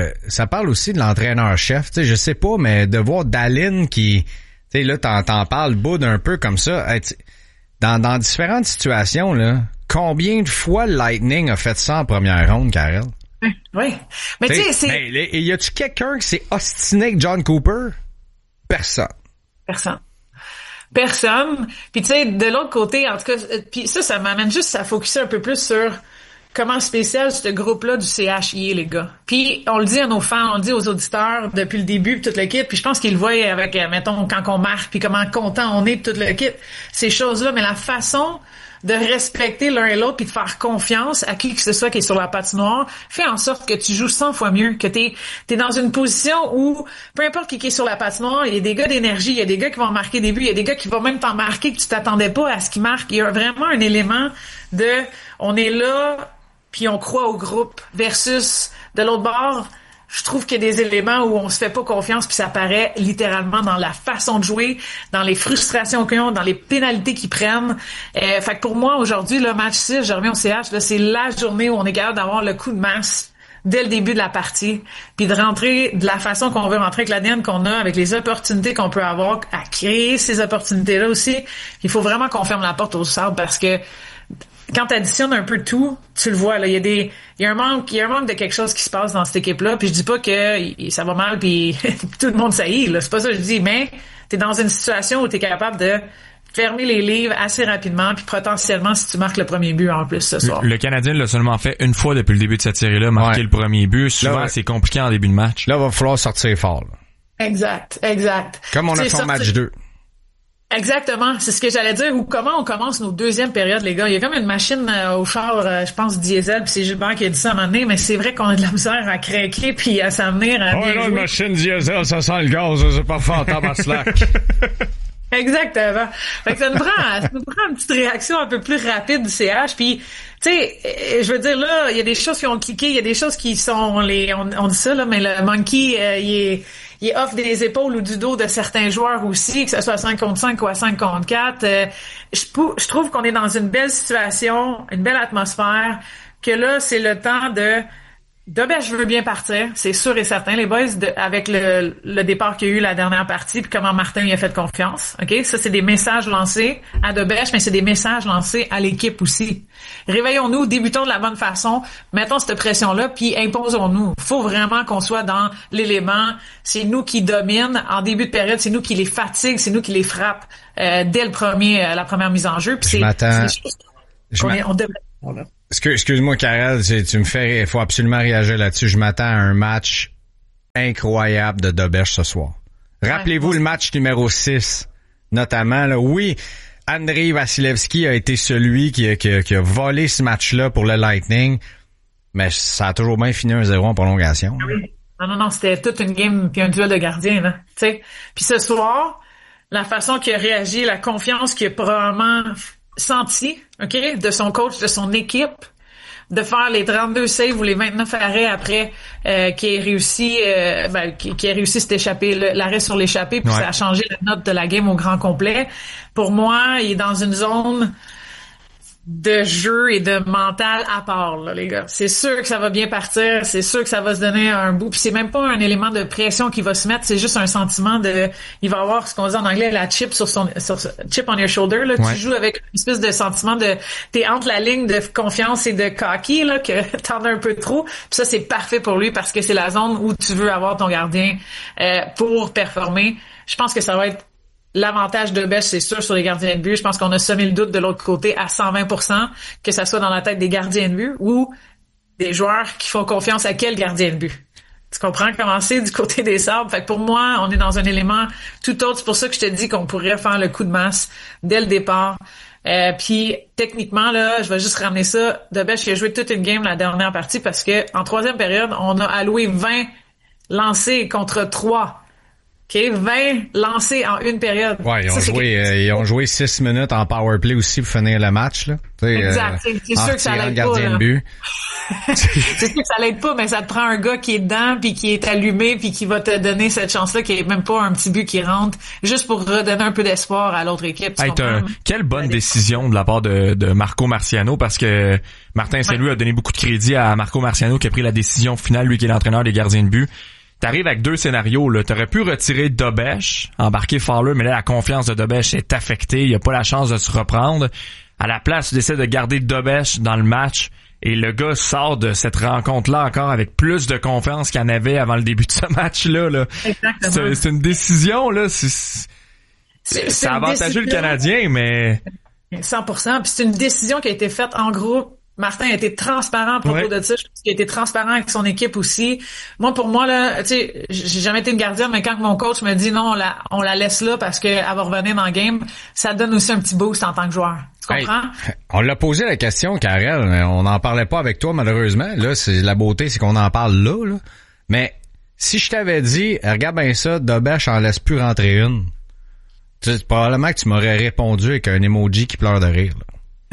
de l'entraîneur-chef. Tu sais, je sais pas, mais de voir Dahlin qui, tu sais, là, t'en parles, boude un peu comme ça. Dans différentes situations, là, combien de fois le Lightning a fait ça en première ronde, Karel? Oui. Mais tu sais, c'est... Mais y a-tu quelqu'un qui s'est ostiné avec John Cooper? Personne. Puis tu sais, de l'autre côté, en tout cas, puis ça m'amène juste à focuser un peu plus sur comment spécial ce groupe-là du CHI est, les gars. Puis on le dit à nos fans, on le dit aux auditeurs depuis le début, puis toute l'équipe, puis je pense qu'ils le voient avec, mettons, quand on marque, puis comment content on est, puis toute l'équipe, ces choses-là, mais la façon de respecter l'un et l'autre puis de faire confiance à qui que ce soit qui est sur la patinoire fait en sorte que tu joues 100 fois mieux, que t'es dans une position où peu importe qui est sur la patinoire, il y a des gars d'énergie, il y a des gars qui vont marquer des buts, il y a des gars qui vont même t'en marquer que tu t'attendais pas à ce qu'ils marquent. Il y a vraiment un élément de on est là puis on croit au groupe versus de l'autre bord. Je trouve qu'il y a des éléments où on se fait pas confiance puis ça paraît littéralement dans la façon de jouer, dans les frustrations qu'ils ont, dans les pénalités qu'ils prennent. Fait que pour moi, aujourd'hui, le match 6, je reviens au CH, là, c'est la journée où on est capable d'avoir le coup de masse dès le début de la partie puis de rentrer de la façon qu'on veut rentrer avec l'ADN qu'on a, avec les opportunités qu'on peut avoir à créer ces opportunités-là aussi. Il faut vraiment qu'on ferme la porte aux Sabres parce que quand tu additionnes un peu tout, tu le vois là, il y a un manque de quelque chose qui se passe dans cette équipe-là, puis je dis pas que ça va mal puis tout le monde saillit là, c'est pas ça que je dis, mais tu es dans une situation où tu es capable de fermer les livres assez rapidement puis potentiellement si tu marques le premier but en plus ce soir. Le Canadien l'a seulement fait une fois depuis le début de cette série-là, marquer le premier but. Souvent, c'est compliqué en début de match. Là, il va falloir sortir fort. Là. Exact. Comme on a fait en match 2. Exactement, c'est ce que j'allais dire. Ou comment on commence nos deuxièmes périodes, les gars. Il y a comme une machine au char, je pense diesel, puis c'est Gilbert qui a dit ça à un moment donné, mais c'est vrai qu'on a de la misère à craquer puis à s'amener à bien jouer. Une machine diesel, ça sent le gaz, c'est pas fort en slack. Exactement. Fait que ça nous prend une petite réaction un peu plus rapide du CH. Puis, tu sais, je veux dire là, il y a des choses qui ont cliqué, il y a des choses qui sont on dit ça là, mais le monkey, il est off des épaules ou du dos de certains joueurs aussi, que ce soit à 5 contre 5 ou à 5 contre 4. Je trouve qu'on est dans une belle situation, une belle atmosphère, que là, c'est le temps de je veux bien partir, c'est sûr et certain, les boys, avec le départ qu'il y a eu la dernière partie, puis comment Martin y a fait confiance. OK? Ça, c'est des messages lancés à Debèche, mais c'est des messages lancés à l'équipe aussi. Réveillons-nous, débutons de la bonne façon, mettons cette pression-là, puis imposons-nous. Faut vraiment qu'on soit dans l'élément. C'est nous qui dominent en début de période, c'est nous qui les fatigue, c'est nous qui les frappe dès la première mise en jeu. Puis on devrait. Excuse-moi, Karel, il faut absolument réagir là-dessus. Je m'attends à un match incroyable de Dobèche ce soir. Rappelez-vous le match numéro 6, notamment, là. Oui, Andrei Vasilevski a été celui qui a volé ce match-là pour le Lightning, mais ça a toujours bien fini 1-0 en prolongation. Oui. Non, c'était toute une game puis un duel de gardiens, là. Tu sais. Puis ce soir, la façon qu'il a réagi, la confiance qu'il a probablement senti, OK, de son coach, de son équipe, de faire les 32 saves ou les 29 arrêts après qui ait réussi cet échappé, l'arrêt sur l'échappé, puis ça a changé la note de la game au grand complet. Pour moi, il est dans une zone de jeu et de mental à part, là, les gars. C'est sûr que ça va bien partir, c'est sûr que ça va se donner un bout, puis c'est même pas un élément de pression qui va se mettre, c'est juste un sentiment de, il va avoir ce qu'on dit en anglais, la chip sur chip on your shoulder, là. Tu joues avec une espèce de sentiment de, t'es entre la ligne de confiance et de cocky, là, que t'en as un peu trop, puis ça, c'est parfait pour lui parce que c'est la zone où tu veux avoir ton gardien, pour performer. Je pense que ça va être l'avantage de Dobèche, c'est sûr, sur les gardiens de but. Je pense qu'on a semé le doute de l'autre côté à 120%, que ça soit dans la tête des gardiens de but ou des joueurs qui font confiance à quel gardien de but. Tu comprends comment c'est du côté des Sabres? Fait que pour moi, on est dans un élément tout autre. C'est pour ça que je te dis qu'on pourrait faire le coup de masse dès le départ. Puis techniquement, là, je vais juste ramener ça. Dobèche, il a joué toute une game la dernière partie parce que en troisième période, on a alloué 20 lancés contre 3. OK, 20 lancés en une période. Ouais, ils ont joué 6 minutes en power play aussi pour finir le match, là. Exact. C'est sûr que ça l'aide pas, là. C'est sûr que ça l'aide pas, mais ça te prend un gars qui est dedans puis qui est allumé puis qui va te donner cette chance-là, qui est même pas un petit but qui rentre, juste pour redonner un peu d'espoir à l'autre équipe. Quelle bonne décision de la part de Marco Marciano, parce que Martin Saint-Louis a donné beaucoup de crédit à Marco Marciano qui a pris la décision finale, lui qui est l'entraîneur des gardiens de but. T'arrives avec deux scénarios, là. T'aurais pu retirer Dobèche, embarquer Fowler, mais là, la confiance de Dobèche est affectée. Il a pas la chance de se reprendre. À la place, tu décides de garder Dobèche dans le match. Et le gars sort de cette rencontre-là encore avec plus de confiance qu'il en avait avant le début de ce match-là, là. C'est une décision, là. Ça a avantagé le Canadien, mais... 100%. Puis c'est une décision qui a été faite en groupe. Martin a été transparent à propos de ça. Je pense qu'il a été transparent avec son équipe aussi. Moi, pour moi, là, tu sais, j'ai jamais été une gardienne, mais quand mon coach me dit non, on la laisse là parce qu'elle va revenir dans le game, ça donne aussi un petit boost en tant que joueur. Tu comprends? On l'a posé la question, Karel, mais on n'en parlait pas avec toi, malheureusement. Là, c'est la beauté, c'est qu'on en parle là. Mais si je t'avais dit, regarde bien ça, Dobèche en laisse plus rentrer une, probablement que tu m'aurais répondu avec un emoji qui pleure de rire, là.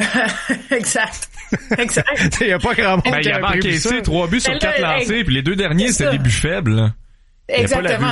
Exact. Il y a pas grand monde qui a encaissé 3 buts sur 4 lancés, puis les 2 derniers, c'était des buts faibles, là. Exactement.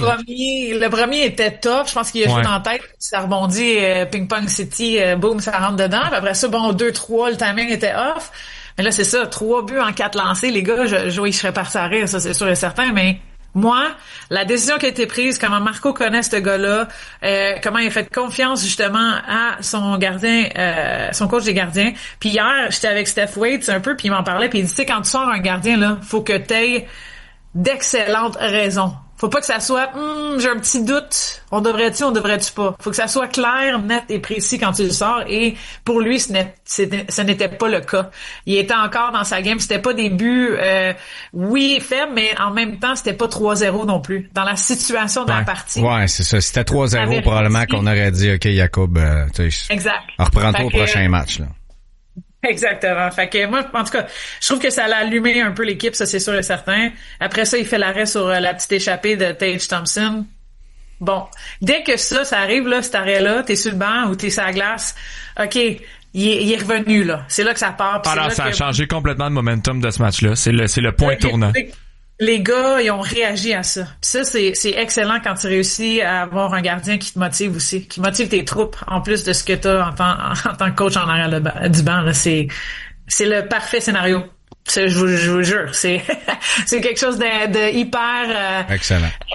Le premier était top. Je pense qu'il a joué dans la tête. Ça rebondit, ping-pong city, boom, ça rentre dedans. Puis après ça, 2-3, le timing était off. Mais là, c'est ça, 3 buts en 4 lancés. Les gars, je serais parti à rire, ça, c'est sûr et certain, mais moi, la décision qui a été prise, comment Marco connaît ce gars-là, comment il a fait confiance justement à son gardien, son coach des gardiens. Puis hier, j'étais avec Steph Waite un peu, puis il m'en parlait, puis il dit, tu sais, quand tu sors un gardien, là, faut que t'aies d'excellentes raisons. Faut pas que ça soit, j'ai un petit doute, on devrait-tu pas. Faut que ça soit clair, net et précis quand tu le sors. Et pour lui, ce n'était pas le cas. Il était encore dans sa game. C'était pas des buts, oui, faibles, mais en même temps, c'était pas 3-0 non plus. Dans la situation de la partie. Ouais, c'est ça. C'était 3-0, probablement qu'on aurait dit, OK, Jacob, exact. Reprends-toi au prochain match, là. Exactement. Fait que moi, en tout cas, je trouve que ça l'a allumé un peu l'équipe, ça c'est sûr et certain. Après ça, il fait l'arrêt sur la petite échappée de Tage Thompson. Bon, dès que ça arrive, là, cet arrêt-là, t'es sur le banc ou t'es sur la glace, OK, il est revenu, là. C'est là que ça part. Alors, ça a changé complètement le momentum de ce match-là. C'est le point tournant. Les gars, ils ont réagi à ça. Puis ça, c'est excellent quand tu réussis à avoir un gardien qui te motive aussi, qui motive tes troupes, en plus de ce que t'as en tant que coach en arrière du banc. Là, c'est le parfait scénario. Je vous jure, c'est quelque chose de hyper excellent.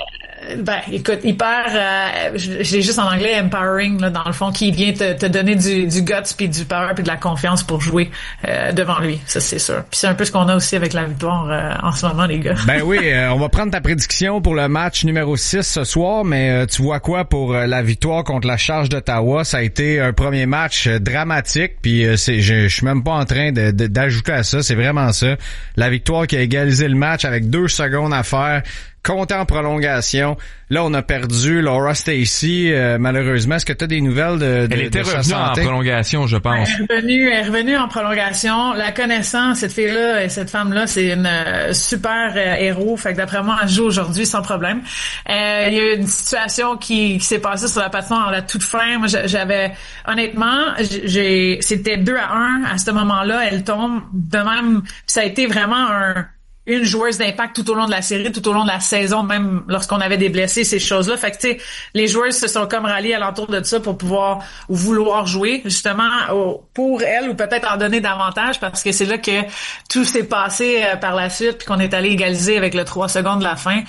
écoute, hyper, j'ai juste en anglais empowering, là, dans le fond, qui vient te donner du guts puis du power puis de la confiance pour jouer devant lui. Ça, c'est sûr. Puis c'est un peu ce qu'on a aussi avec la victoire en ce moment, les gars. Ben oui, on va prendre ta prédiction pour le match numéro 6 ce soir, mais tu vois quoi pour la victoire contre la Charge d'Ottawa? Ça a été un premier match dramatique, puis je suis même pas en train d'ajouter à ça, c'est vraiment ça. La victoire qui a égalisé le match avec 2 secondes à faire, compté en prolongation. Là, on a perdu Laura Stacey, malheureusement. Est-ce que tu as des nouvelles de Elle était revenue en prolongation, je pense. Elle est revenue en prolongation. La connaissant, cette fille-là et cette femme-là, c'est une super héros. Fait que d'après moi, elle joue aujourd'hui sans problème. Il y a une situation qui s'est passée sur la patinoire à la toute fin. Moi, j'avais, honnêtement, c'était 2-1 à ce moment-là. Elle tombe de même. Ça a été vraiment une joueuse d'impact tout au long de la série, tout au long de la saison, même lorsqu'on avait des blessés, ces choses-là. Fait que, tu sais, les joueuses se sont comme ralliées alentour de ça pour pouvoir ou vouloir jouer, justement, pour elles, ou peut-être en donner davantage, parce que c'est là que tout s'est passé par la suite, puis qu'on est allé égaliser avec le 3 secondes de la fin.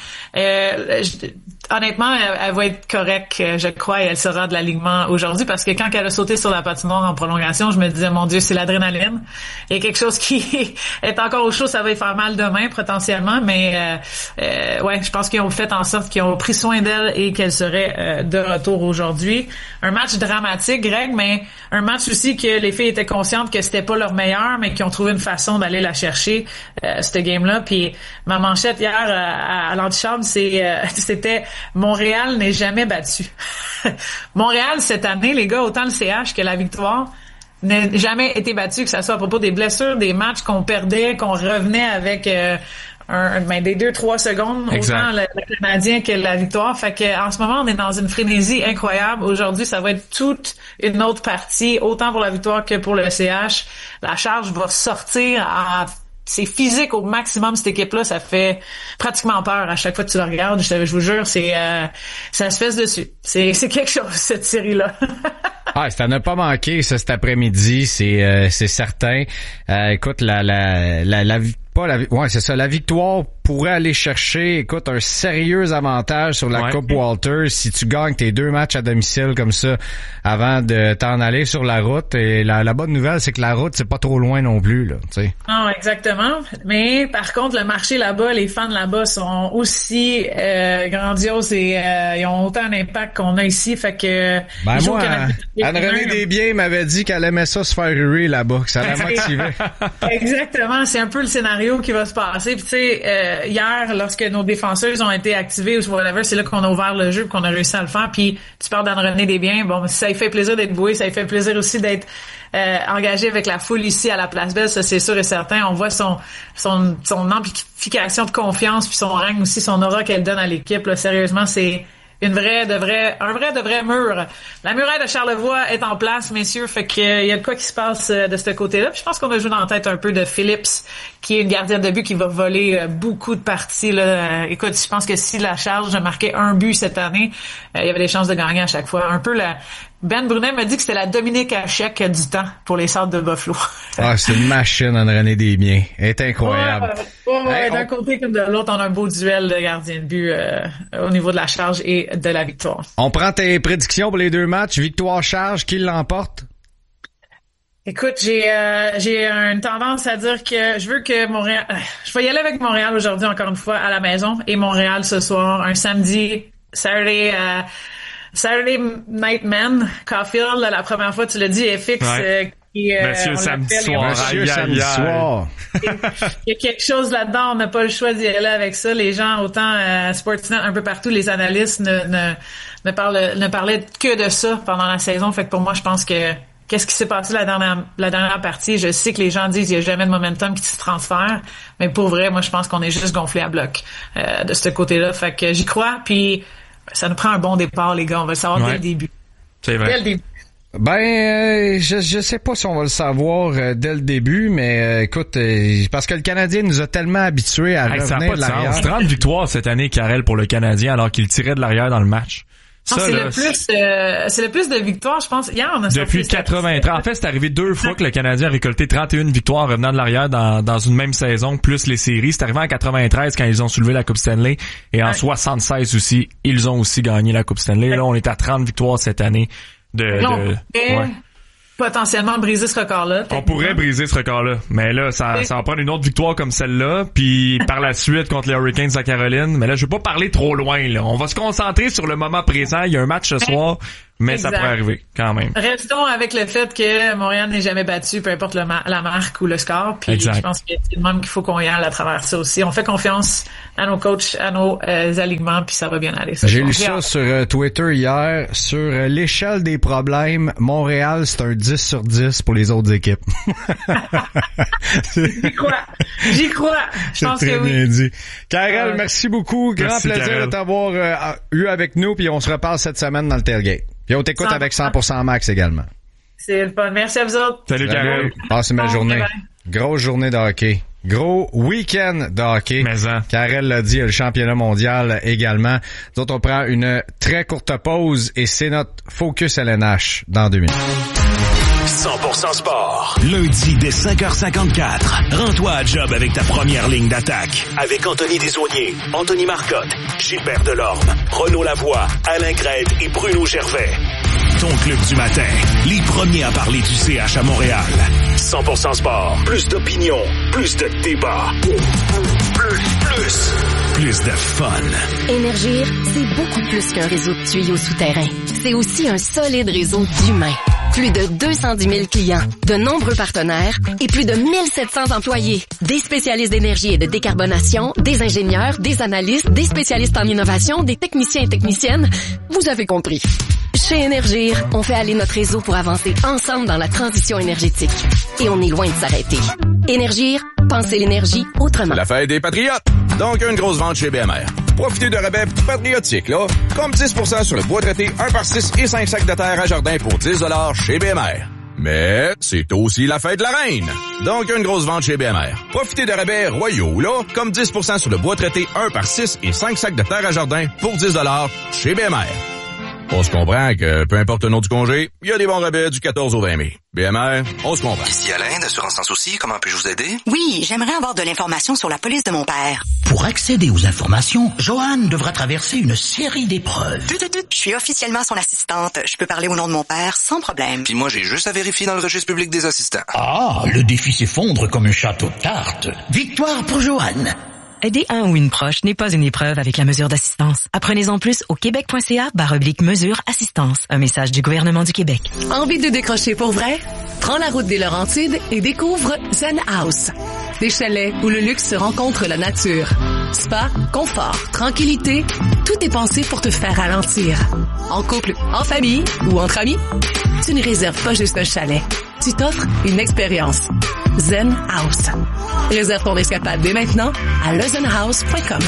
Honnêtement, elle va être correcte, je crois, et elle sera de l'alignement aujourd'hui, parce que quand elle a sauté sur la patinoire en prolongation, je me disais, mon Dieu, c'est l'adrénaline. Il y a quelque chose qui est encore au chaud, ça va y faire mal demain, potentiellement, mais ouais, je pense qu'ils ont fait en sorte qu'ils ont pris soin d'elle et qu'elle serait de retour aujourd'hui. Un match dramatique, Greg, mais un match aussi que les filles étaient conscientes que c'était pas leur meilleur, mais qui ont trouvé une façon d'aller la chercher, cette game-là. Puis ma manchette hier à l'antichambre, c'était Montréal n'est jamais battu. Montréal, cette année, les gars, autant le CH que la victoire, n'a jamais été battu, que ça soit à propos des blessures, des matchs qu'on perdait, qu'on revenait avec des 2-3 secondes, exact. Autant le Canadien que la victoire. Fait que en ce moment, on est dans une frénésie incroyable. Aujourd'hui, ça va être toute une autre partie, autant pour la victoire que pour le CH. La charge va sortir c'est physique au maximum, cette équipe-là. Ça fait pratiquement peur à chaque fois que tu la regardes. Je vous jure, ça se fesse dessus. C'est quelque chose, cette série-là. Ah, ça n'a pas manqué, ça, cet après-midi, c'est certain. Écoute, c'est ça, la victoire pourrait aller chercher, écoute, un sérieux avantage sur la Coupe Walters si tu gagnes tes 2 matchs à domicile comme ça avant de t'en aller sur la route. Et la bonne nouvelle, c'est que la route, c'est pas trop loin non plus, là, tu sais. Non, exactement. Mais par contre, le marché là-bas, les fans là-bas sont aussi grandioses et ils ont autant d'impact qu'on a ici. Fait que moi, Anne-Renée Desbiens m'avait dit qu'elle aimait ça se faire ruer là-bas, que ça la motivait. Exactement, c'est un peu le scénario qui va se passer. Puis tu sais, hier, lorsque nos défenseuses ont été activées ou whatever, c'est là qu'on a ouvert le jeu et qu'on a réussi à le faire. Puis tu parles d'Anne-Renée Desbiens, bon, ça lui fait plaisir d'être bouée, ça lui fait plaisir aussi d'être engagé avec la foule ici à la Place Belle, ça c'est sûr et certain. On voit son amplification de confiance puis son règne aussi, son aura qu'elle donne à l'équipe. Là, sérieusement, c'est un vrai de vrai mur. La muraille de Charlevoix est en place, messieurs, fait qu'il y a de quoi qui se passe de ce côté-là. Puis je pense qu'on a joué dans la tête un peu de Phillips, qui est une gardienne de but qui va voler beaucoup de parties. Là. Écoute, je pense que si la Charge a marqué un but cette année, il y avait des chances de gagner à chaque fois. Un peu Ben Brunet m'a dit que c'était la Dominique Hachek du temps pour les Sables de Buffalo. Ah, c'est une machine, Anne-Renée Desbiens. Elle est incroyable. D'un côté comme de l'autre, on a un beau duel de gardiens de but au niveau de la Charge et de la victoire. On prend tes prédictions pour les 2 matchs. Victoire-Charge, qui l'emporte? Écoute, j'ai une tendance à dire que je veux que Montréal... Je vais y aller avec Montréal aujourd'hui, encore une fois, à la maison. Et Montréal ce soir, un samedi, Saturday Night Man, Caulfield, la première fois, tu l'as dit, FX, Monsieur samedi soir. soir. Il y a quelque chose là-dedans, on n'a pas le choix d'y aller avec ça. Les gens, autant Sportsnet, un peu partout, les analystes ne parlaient que de ça pendant la saison. Fait que pour moi, je pense que qu'est-ce qui s'est passé la dernière partie? Je sais que les gens disent qu'il n'y a jamais de momentum qui se transfère, mais pour vrai, moi, je pense qu'on est juste gonflé à bloc de ce côté-là. Fait que j'y crois, puis ça nous prend un bon départ, les gars. On va le savoir dès le début. C'est vrai. Dès le début. Je sais pas si on va le savoir dès le début, mais écoute, parce que le Canadien nous a tellement habitués à revenir de l'arrière. 30 victoires cette année, Karel, pour le Canadien, alors qu'il tirait de l'arrière dans le match. C'est le plus de victoires, je pense. Hier, on a depuis 83. En fait, c'est arrivé 2 fois que le Canadien a récolté 31 victoires revenant de l'arrière dans une même saison, plus les séries. C'est arrivé en 93 quand ils ont soulevé la Coupe Stanley. Et en 76 aussi, ils ont aussi gagné la Coupe Stanley. Là, on est à 30 victoires cette année. Potentiellement briser ce record-là. On pourrait briser ce record-là. Mais là, ça va prendre une autre victoire comme celle-là. Puis par la suite contre les Hurricanes à Caroline. Mais là, je veux pas parler trop loin, là. On va se concentrer sur le moment présent. Il y a un match ce soir. Mais exact. Ça pourrait arriver, quand même. Restons avec le fait que Montréal n'est jamais battu, peu importe la marque ou le score. Puis exact. Je pense que c'est le même qu'il faut qu'on y aille à travers ça aussi. On fait confiance à nos coachs, à nos alignements, puis ça va bien aller. J'ai lu ça sur Twitter hier. Sur l'échelle des problèmes, Montréal, c'est un 10 sur 10 pour les autres équipes. J'y crois. Je pense que oui. Bien dit. Karel, merci beaucoup. Grand plaisir Karel. de t'avoir eu avec nous, puis on se repasse cette semaine dans le tailgate. Puis on t'écoute avec 100% Max également. C'est le fun. Merci à vous autres. Salut Karel. Passe une belle journée. Grosse journée de hockey. Gros week-end de hockey. Karel l'a dit, le championnat mondial également. Nous autres, on prend une très courte pause et c'est notre Focus LNH dans 2 minutes. 100% sport. Lundi dès 5h54. Rends-toi à job avec ta première ligne d'attaque. Avec Anthony Desaulniers, Anthony Marcotte, Gilbert Delorme, Renaud Lavoie, Alain Crête et Bruno Gervais. Ton club du matin. Les premiers à parler du CH à Montréal. 100% sport. Plus d'opinion. Plus de débat. Plus de fun. Énergir, c'est beaucoup plus qu'un réseau de tuyaux souterrains. C'est aussi un solide réseau d'humains. Plus de 210 000 clients, de nombreux partenaires et plus de 1700 employés. Des spécialistes d'énergie et de décarbonation, des ingénieurs, des analystes, des spécialistes en innovation, des techniciens et techniciennes. Vous avez compris. Chez Énergir, on fait aller notre réseau pour avancer ensemble dans la transition énergétique. Et on est loin de s'arrêter. Énergir, pensez l'énergie autrement. La fête des patriotes. Donc, une grosse vente chez BMR. Profitez de rabais patriotiques, là. Comme 10% sur le bois traité 1/6 et 5 sacs de terre à jardin pour 10 $ chez BMR. Mais c'est aussi la fête de la reine. Donc, une grosse vente chez BMR. Profitez de rabais royaux, là. Comme 10% sur le bois traité 1/6 et 5 sacs de terre à jardin pour 10 $ chez BMR. On se comprend que, peu importe le nom du congé, il y a des bons rabais du 14 au 20 mai. BMR, on se comprend. Ici Alain, d'Assurance Sans Souci, comment puis-je vous aider? Oui, j'aimerais avoir de l'information sur la police de mon père. Pour accéder aux informations, Joanne devra traverser une série d'épreuves. Je suis officiellement son assistante. Je peux parler au nom de mon père sans problème. Puis moi, j'ai juste à vérifier dans le registre public des assistants. Ah, le défi s'effondre comme un château de cartes. Victoire pour Joanne. Aider un ou une proche n'est pas une épreuve avec la mesure d'assistance. Apprenez-en plus au québec.ca/mesure assistance. Un message du gouvernement du Québec. Envie de décrocher pour vrai? Prends la route des Laurentides et découvre Zen House. Des chalets où le luxe se rencontre la nature. Spa, confort, tranquillité, tout est pensé pour te faire ralentir. En couple, en famille ou entre amis, tu ne réserves pas juste un chalet. Tu t'offres une expérience. Zen House. Réserve ton escapade dès maintenant à lezenhouse.com.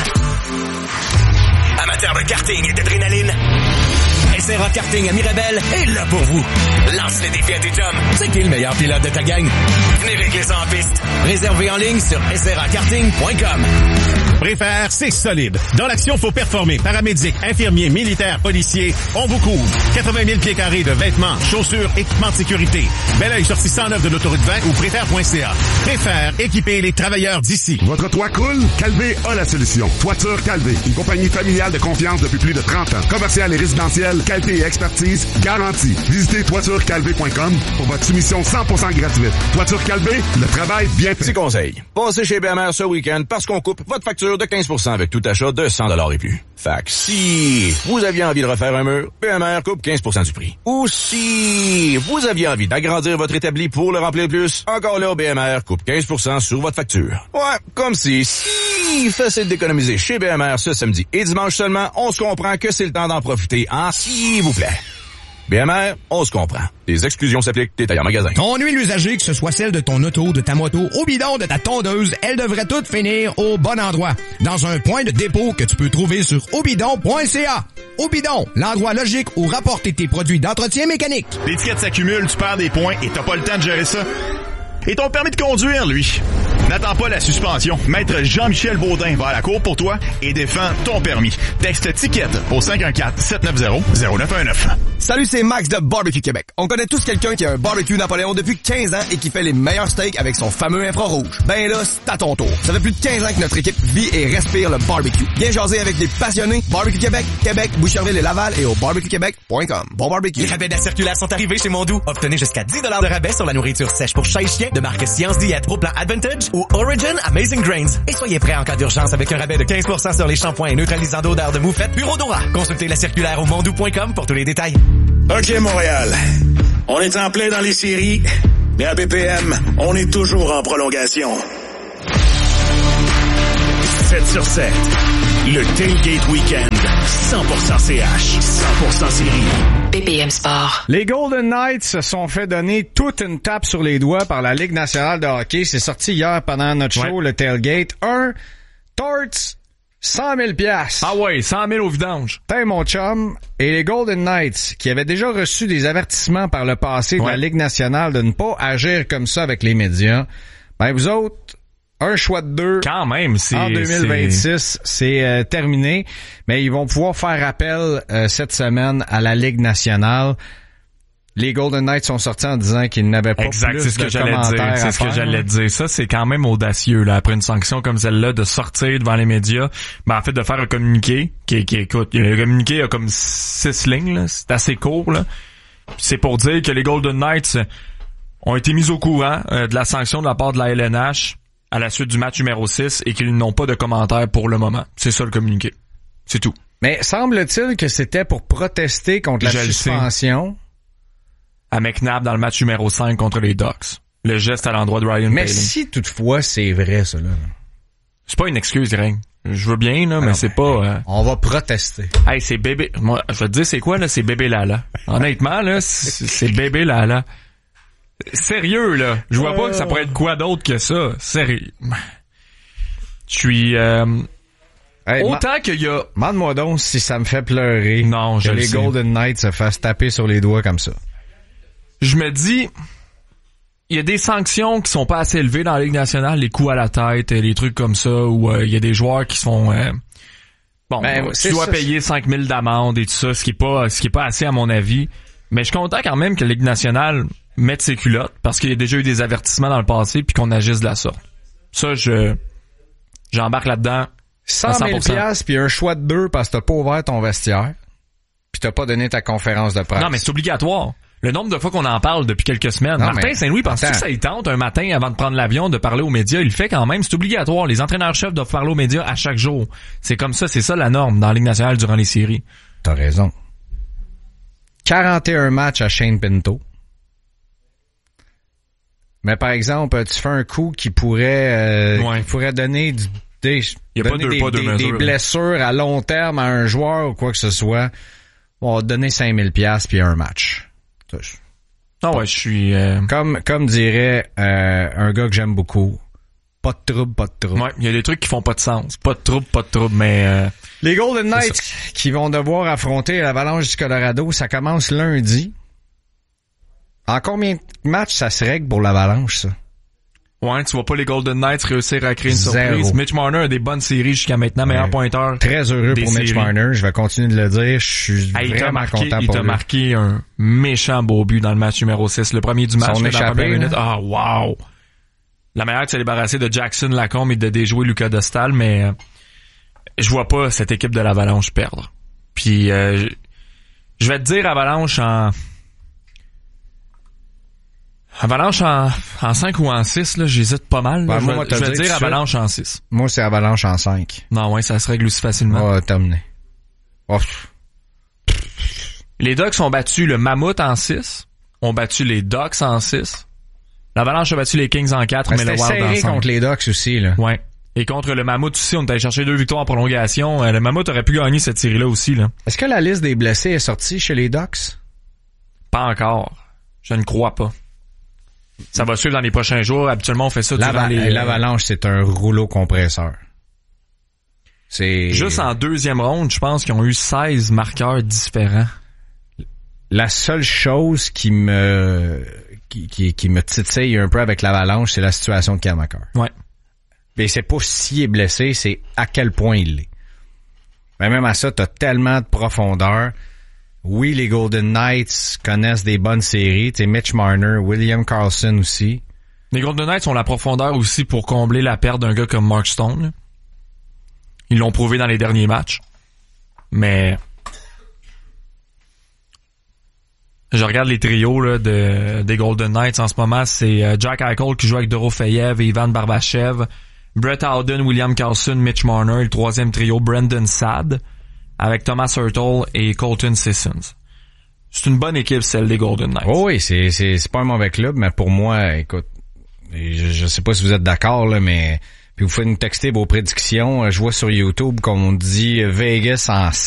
Amateur de karting et d'adrénaline, SRA Karting à Mirabel est là pour vous. Lance les défis à tes chums. C'est qui le meilleur pilote de ta gang? Venez régler ça en piste. Réservez en ligne sur srakarting.com. Préfère, c'est solide. Dans l'action, faut performer. Paramédics, infirmiers, militaires, policiers, on vous couvre. 80 000 pieds carrés de vêtements, chaussures, équipements de sécurité. Bel Oeil, sortie 109 de l'autoroute 20 ou préfère.ca. Préfère, équiper les travailleurs d'ici. Votre toit coule? Calvé a la solution. Toiture Calvé, une compagnie familiale de confiance depuis plus de 30 ans. Commercial et résidentiel, qualité et expertise garantie. Visitez toiturecalvé.com pour votre soumission 100% gratuite. Toiture Calvé, le travail bien fait. Petit conseil. Passez chez BMR ce week-end parce qu'on coupe votre facture de 15% avec tout achat de 100 $ et plus. Fait que si vous aviez envie de refaire un mur, BMR coupe 15% du prix. Ou si vous aviez envie d'agrandir votre établi pour le remplir plus, encore là, BMR coupe 15% sur votre facture. Ouais, comme si facile d'économiser chez BMR ce samedi et dimanche seulement, on se comprend que c'est le temps d'en profiter, hein, s'il vous plaît. BMR, on se comprend. Les exclusions s'appliquent, détails en magasin. Ton huile usagée, que ce soit celle de ton auto, de ta moto, au bidon, de ta tondeuse, elle devrait toutes finir au bon endroit. Dans un point de dépôt que tu peux trouver sur obidon.ca. Obidon, l'endroit logique où rapporter tes produits d'entretien mécanique. L'étiquette s'accumule, tu perds des points et t'as pas le temps de gérer ça. Et ton permis de conduire, lui? N'attends pas la suspension. Maître Jean-Michel Baudin va à la cour pour toi et défend ton permis. Texte ticket au 514-790-0919. Salut, c'est Max de Barbecue Québec. On connaît tous quelqu'un qui a un barbecue Napoléon depuis 15 ans et qui fait les meilleurs steaks avec son fameux infrarouge. Ben là, c'est à ton tour. Ça fait plus de 15 ans que notre équipe vit et respire le barbecue. Viens jaser avec des passionnés. Barbecue Québec, Boucherville et Laval et au barbecuequebec.com. Bon barbecue. Les rabais de la circulaire sont arrivés chez Mondou. Obtenez jusqu'à 10 $ de rabais sur la nourriture sèche pour chat et chien de marque Science Diète au plan Advantage ou Origin Amazing Grains. Et soyez prêts en cas d'urgence avec un rabais de 15% sur les shampoings et neutralisants d'odeur de moufette Bureau d'Ora. Consultez la circulaire au mondou.com pour tous les détails. OK, Montréal. On est en plein dans les séries, mais à BPM, on est toujours en prolongation. 7 sur 7. Le Tailgate Weekend. 100% CH. 100% série. BPM Sport. Les Golden Knights se sont fait donner toute une tape sur les doigts par la Ligue nationale de hockey. C'est sorti hier pendant notre show, le Tailgate. Torts, 100 000 $. Ah ouais, 100 000 au vidange. T'es mon chum. Et les Golden Knights, qui avaient déjà reçu des avertissements par le passé de la Ligue nationale de ne pas agir comme ça avec les médias, ben vous autres, un choix de 2. Quand même, en 2026, c'est terminé. Mais ils vont pouvoir faire appel cette semaine à la Ligue nationale. Les Golden Knights sont sortis en disant qu'ils n'avaient pas plus de commentaires. C'est ce que j'allais dire. Ça, c'est quand même audacieux, là, après une sanction comme celle-là, de sortir devant les médias. Ben, en fait, de faire un communiqué écoute, le communiqué a comme 6 lignes, là. C'est assez court, là. C'est pour dire que les Golden Knights ont été mis au courant de la sanction de la part de la LNH à la suite du match numéro 6 et qu'ils n'ont pas de commentaires pour le moment. C'est ça le communiqué. C'est tout. Mais semble-t-il que c'était pour protester contre la suspension à McNabb dans le match numéro 5 contre les Ducks. Le geste à l'endroit de Ryan Mais Poehling. si toutefois c'est vrai, ça, là. C'est pas une excuse, Greg. Je veux bien, là, mais c'est pas... On va protester. Hey, c'est bébé... Moi, je vais te dire, c'est quoi, là? C'est bébé Lala. Honnêtement, là, c'est bébé Lala. Sérieux, là. Je vois pas que ça pourrait être quoi d'autre que ça. Sérieux. Je suis... autant qu'il y a... Demande-moi donc si ça me fait pleurer. Non, je que le les sais. Golden Knights se fassent taper sur les doigts comme ça. Je me dis... Il y a des sanctions qui sont pas assez élevées dans la Ligue nationale, les coups à la tête, les trucs comme ça, où il y a des joueurs qui sont... tu dois payer 5 000 d'amende et tout ça, ce qui est pas assez à mon avis. Mais je suis content quand même que la Ligue nationale mette ses culottes, parce qu'il y a déjà eu des avertissements dans le passé, puis qu'on agisse de la sorte. Ça, j'embarque là-dedans. 100 000 $ puis un choix de 2 parce que t'as pas ouvert ton vestiaire, puis t'as pas donné ta conférence de presse. Non, mais c'est obligatoire. Le nombre de fois qu'on en parle depuis quelques semaines. Non, Martin Saint-Louis, penses-tu que ça il tente un matin avant de prendre l'avion de parler aux médias? Il le fait quand même. C'est obligatoire. Les entraîneurs-chefs doivent parler aux médias à chaque jour. C'est comme ça. C'est ça la norme dans la Ligue nationale durant les séries. T'as raison. 41 matchs à Shane Pinto. Mais par exemple, tu fais un coup qui pourrait donner des blessures à long terme à un joueur ou quoi que ce soit. On va te donner 5 000 $ puis un match. Ah ouais, je suis... Comme dirait un gars que j'aime beaucoup, pas de trouble, pas de trouble. Ouais, il y a des trucs qui font pas de sens. Pas de trouble, mais... Les Golden Knights qui vont devoir affronter l'Avalanche du Colorado, ça commence lundi. En combien de matchs ça se règle pour l'Avalanche, ça? Ouais, tu vois pas les Golden Knights réussir à créer une surprise. Mitch Marner a des bonnes séries jusqu'à maintenant, meilleur pointeur. Très heureux pour Mitch Marner, je vais continuer de le dire, je suis vraiment content pour lui. Il t'a marqué un méchant beau but dans le match numéro 6, le premier du match. Son échappé, Ah, wow! La manière de se débarrasser de Jackson Lacombe et de déjouer Lucas Dostal, mais je vois pas cette équipe de l'Avalanche perdre. Puis, je vais te dire Avalanche en 5 ou en 6, là, j'hésite pas mal. Là. Moi, je vais dire Avalanche en 6. Moi, c'est Avalanche en 5. Non, ouais, ça se règle aussi facilement. Terminé. Les Ducks ont battu le Mammouth en 6. Ont battu les Ducks en 6. L'Avalanche a battu les Kings en 4, mais le Wild en 5. C'était serré contre les Ducks aussi, là. Ouais. Et contre le Mammouth aussi, on est allé chercher 2 victoires en prolongation. Le Mammouth aurait pu gagner cette série-là aussi, là. Est-ce que la liste des blessés est sortie chez les Ducks? Pas encore. Je ne crois pas. Ça va suivre dans les prochains jours. Habituellement, on fait ça durant l'Avalanche, c'est un rouleau compresseur. C'est... Juste en deuxième ronde, je pense qu'ils ont eu 16 marqueurs différents. La seule chose qui me titille un peu avec l'Avalanche, c'est la situation de Cam Makar. Ouais. Et c'est pas s'il est blessé, c'est à quel point il l'est. Mais même à ça, t'as tellement de profondeur. Oui, les Golden Knights connaissent des bonnes séries. T'sais, Mitch Marner, William Karlsson aussi. Les Golden Knights ont la profondeur aussi pour combler la perte d'un gars comme Mark Stone. Là. Ils l'ont prouvé dans les derniers matchs. Mais je regarde les trios là, des Golden Knights en ce moment. C'est Jack Eichel qui joue avec Dorofeyev et Ivan Barbachev. Brett Howden, William Karlsson, Mitch Marner. Le troisième trio, Brendan Saad, avec Thomas Hertl et Colton Sissons. C'est une bonne équipe, celle des Golden Knights. Oh oui, c'est pas un mauvais club, mais pour moi, écoute, je sais pas si vous êtes d'accord, là, mais puis vous faites nous texter vos prédictions. Je vois sur YouTube qu'on dit Vegas en